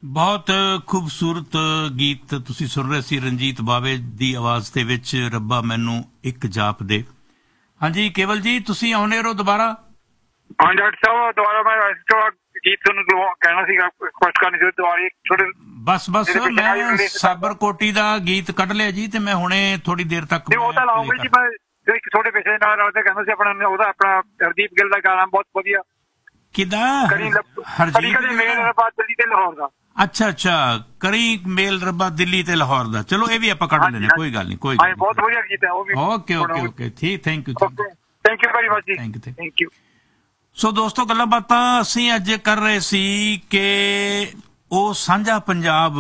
ਬਹੁਤ ਖੂਬਸੂਰਤ ਗੀਤ ਤੁਸੀਂ ਸੁਣ ਰਹੇ ਸੀ ਰਣਜੀਤ ਬਾਵੇ ਦੀ ਆਵਾਜ਼ ਦੇ ਵਿੱਚ ਰੱਬਾ ਮੈਨੂੰ ਇੱਕ ਜਾਪ ਦੇ। ਹਾਂਜੀ ਕੇਵਲ ਜੀ ਤੁਸੀਂ ਆਉਣੇ ਰਹੋ ਦੁਬਾਰਾ। ਹਾਂ ਡਾਕਟਰ ਸਾਹਿਬ ਦੁਬਾਰਾ ਮੈਂ ਗੀਤ ਤੁਹਾਨੂੰ ਕਹਿਣਾ ਸੀਗਾ, ਰਿਕੁਐਸਟ ਕਰਨੀ ਸੀ ਦੁਬਾਰਾ ਥੋੜੇ। ਬਸ ਮੈਂ ਸਾਬਰਕੋਟੀ ਦਾ ਗੀਤ ਕੱਢ ਲਿਆ ਜੀ ਤੇ ਮੈਂ ਹੁਣੇ ਥੋੜੀ ਦੇਰ ਤੱਕ ਉਹ ਤਾਂ ਲਾਉਂਗਾ ਜੀ। ਮੈਂ ਇੱਕ ਛੋਟੇ ਪਿਛਲੇ ਨਾਲ ਕਹਿੰਦਾ ਸੀ ਆਪਣਾ ਉਹਦਾ ਆਪਣਾ ਹਰਦੀਪ ਗਿੱਲ ਦਾ ਗਾਣਾ ਬਹੁਤ ਵਧੀਆ। ਕਿੱਦਾਂ? ਹਰਜੀਤ ਮੇਲ ਰੱਬਾ ਦਿੱਲੀ ਤੇ ਲਾਹੌਰ ਦਾ। ਅੱਛਾ ਕਰੀ ਮੇਲ ਰੱਬਾ ਦਿੱਲੀ ਤੇ ਲਾਹੌਰ ਦਾ। ਚਲੋ ਇਹ ਵੀ ਆਪਾਂ ਕੱਢ ਲੈਣੇ, ਕੋਈ ਗੱਲ ਨਹੀਂ ਕੋਈ ਗੱਲ। ਬਹੁਤ ਵਧੀਆ ਗੀਤ ਹੈ ਉਹ ਵੀ। ਓਕੇ ਠੀਕ, ਥੈਂਕ ਯੂ ਵੈਰੀ ਮਚ ਜੀ, ਥੈਂਕ ਯੂ। ਸੋ ਦੋਸਤੋ ਗੱਲਾਂ ਬਾਤਾਂ ਅਸੀਂ ਅੱਜ ਕਰ ਰਹੇ ਸੀ ਕਿ ਉਹ ਸਾਂਝਾ ਪੰਜਾਬ।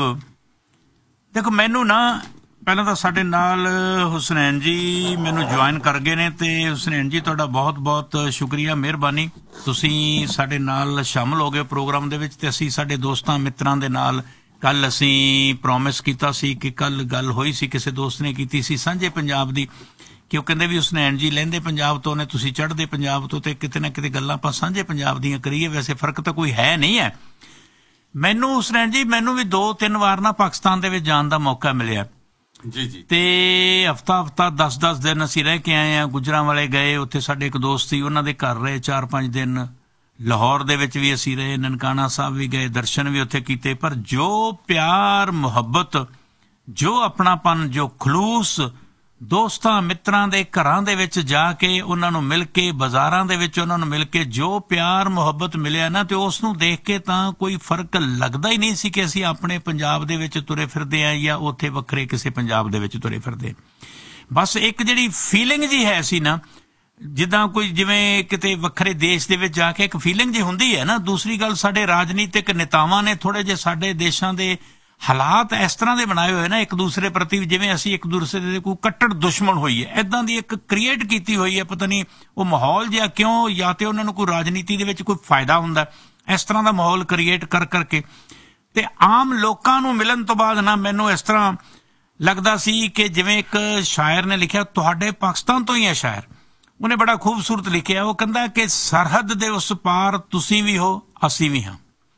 ਦੇਖੋ ਮੈਨੂੰ ਨਾ ਪਹਿਲਾਂ ਤਾਂ ਸਾਡੇ ਨਾਲ ਹੁਸਨੈਨ ਜੀ ਮੈਨੂੰ ਜੁਆਇਨ ਕਰ ਗਏ ਨੇ ਤੇ ਹੁਸਨੈਨ ਜੀ ਤੁਹਾਡਾ ਬਹੁਤ ਬਹੁਤ ਸ਼ੁਕਰੀਆ, ਮਿਹਰਬਾਨੀ। ਤੁਸੀਂ ਸਾਡੇ ਨਾਲ ਸ਼ਾਮਲ ਹੋ ਗਏ ਪ੍ਰੋਗਰਾਮ ਦੇ ਵਿੱਚ ਤੇ ਅਸੀਂ ਸਾਡੇ ਦੋਸਤਾਂ ਮਿੱਤਰਾਂ ਦੇ ਨਾਲ ਕੱਲ ਅਸੀਂ ਪ੍ਰੋਮਿਸ ਕੀਤਾ ਸੀ ਕਿ ਕੱਲ ਗੱਲ ਹੋਈ ਸੀ, ਕਿਸੇ ਦੋਸਤ ਨੇ ਕੀਤੀ ਸੀ ਸਾਂਝੇ ਪੰਜਾਬ ਦੀ, ਕਿ ਉਹ ਕਹਿੰਦੇ ਵੀ ਹੁਸਨੈਨ ਜੀ ਲਹਿੰਦੇ ਪੰਜਾਬ ਤੋਂ ਨੇ, ਤੁਸੀਂ ਚੜ੍ਹਦੇ ਪੰਜਾਬ ਤੋਂ, ਤੇ ਕਿਤੇ ਨਾ ਕਿਤੇ ਗੱਲਾਂ ਆਪਾਂ ਸਾਂਝੇ ਪੰਜਾਬ ਦੀਆਂ ਕਰੀਏ। ਵੈਸੇ ਫਰਕ ਤਾਂ ਕੋਈ ਹੈ ਨਹੀਂ ਹੈ। ਮੈਨੂੰ ਹੁਸਨੈਨ ਜੀ ਮੈਨੂੰ ਵੀ 2-3 ਵਾਰ ਨਾ ਪਾਕਿਸਤਾਨ ਦੇ ਵਿੱਚ ਜਾਣ ਦਾ ਮੌਕਾ ਮਿਲਿਆ ਜੀ ਤੇ ਹਫਤਾ 10 ਦਿਨ ਅਸੀਂ ਰਹਿ ਕੇ ਆਏ ਹਾਂ। ਗੁਜਰਾਂਵਾਲੇ ਗਏ, ਉੱਥੇ ਸਾਡੇ ਇੱਕ ਦੋਸਤ ਸੀ, ਉਹਨਾਂ ਦੇ ਘਰ ਰਹੇ 4-5 ਦਿਨ। ਲਾਹੌਰ ਦੇ ਵਿੱਚ ਵੀ ਅਸੀਂ ਰਹੇ, ਨਨਕਾਣਾ ਸਾਹਿਬ ਵੀ ਗਏ, ਦਰਸ਼ਨ ਵੀ ਉੱਥੇ ਕੀਤੇ। ਪਰ ਜੋ ਪਿਆਰ ਮੁਹੱਬਤ, ਜੋ ਆਪਣਾਪਨ, ਜੋ ਖਲੂਸ ਦੋਸਤਾਂ ਮਿੱਤਰਾਂ ਦੇ ਘਰਾਂ ਦੇ ਵਿੱਚ ਜਾ ਕੇ ਉਹਨਾਂ ਨੂੰ ਮਿਲ ਕੇ, ਬਾਜ਼ਾਰਾਂ ਦੇ ਵਿੱਚ ਉਹਨਾਂ ਨੂੰ ਮਿਲ ਕੇ ਜੋ ਪਿਆਰ ਮੁਹੱਬਤ ਮਿਲਿਆ ਨਾ, ਤੇ ਉਸ ਨੂੰ ਦੇਖ ਕੇ ਤਾਂ ਕੋਈ ਫਰਕ ਲੱਗਦਾ ਹੀ ਨਹੀਂ ਸੀ ਕਿ ਅਸੀਂ ਆਪਣੇ ਪੰਜਾਬ ਦੇ ਵਿੱਚ ਤੁਰੇ ਫਿਰਦੇ ਆ ਜਾਂ ਉੱਥੇ ਵੱਖਰੇ ਕਿਸੇ ਪੰਜਾਬ ਦੇ ਵਿੱਚ ਤੁਰੇ ਫਿਰਦੇ। ਬਸ ਇੱਕ ਜਿਹੜੀ ਫੀਲਿੰਗ ਜੀ ਹੈ ਸੀ ਨਾ, ਜਿੱਦਾਂ ਕੋਈ ਜਿਵੇਂ ਕਿਤੇ ਵੱਖਰੇ ਦੇਸ਼ ਦੇ ਵਿੱਚ ਜਾ ਕੇ ਇੱਕ ਫੀਲਿੰਗ ਜੀ ਹੁੰਦੀ ਹੈ ਨਾ। ਦੂਸਰੀ ਗੱਲ, ਸਾਡੇ ਰਾਜਨੀਤਿਕ ਨੇਤਾਵਾਂ ਨੇ ਥੋੜੇ ਜਿਹੇ ਸਾਡੇ ਦੇਸ਼ਾਂ ਦੇ ਹਾਲਾਤ ਇਸ ਤਰ੍ਹਾਂ ਦੇ ਬਣਾਏ ਹੋਏ ਨਾ ਇੱਕ ਦੂਸਰੇ ਪ੍ਰਤੀ, ਜਿਵੇਂ ਅਸੀਂ ਇੱਕ ਦੂਸਰੇ ਦੇ ਕੋਈ ਕੱਟੜ ਦੁਸ਼ਮਣ ਹੋਈ ਹੈ, ਏਦਾਂ ਦੀ ਇੱਕ ਕ੍ਰੀਏਟ ਕੀਤੀ ਹੋਈ ਹੈ। ਪਤਾ ਨਹੀਂ ਉਹ ਮਾਹੌਲ ਜਿਹਾ ਕਿਉਂ, ਜਾਂ ਤੇ ਉਹਨਾਂ ਨੂੰ ਕੋਈ ਰਾਜਨੀਤੀ ਦੇ ਵਿੱਚ ਕੋਈ ਫਾਇਦਾ ਹੁੰਦਾ ਇਸ ਤਰ੍ਹਾਂ ਦਾ ਮਾਹੌਲ ਕ੍ਰੀਏਟ ਕਰਕੇ। ਤੇ ਆਮ ਲੋਕਾਂ ਨੂੰ ਮਿਲਣ ਤੋਂ ਬਾਅਦ ਨਾ ਮੈਨੂੰ ਇਸ ਤਰ੍ਹਾਂ ਲੱਗਦਾ ਸੀ ਕਿ ਜਿਵੇਂ ਇੱਕ ਸ਼ਾਇਰ ਨੇ ਲਿਖਿਆ, ਤੁਹਾਡੇ ਪਾਕਿਸਤਾਨ ਤੋਂ ਹੀ ਹੈ ਸ਼ਾਇਰ, ਉਹਨੇ ਬੜਾ ਖੂਬਸੂਰਤ ਲਿਖਿਆ। ਉਹ ਕਹਿੰਦਾ ਕਿ ਸਰਹੱਦ ਦੇ ਉਸ ਪਾਰ ਤੁਸੀਂ ਵੀ ਹੋ ਅਸੀਂ ਵੀ ਹਾਂ,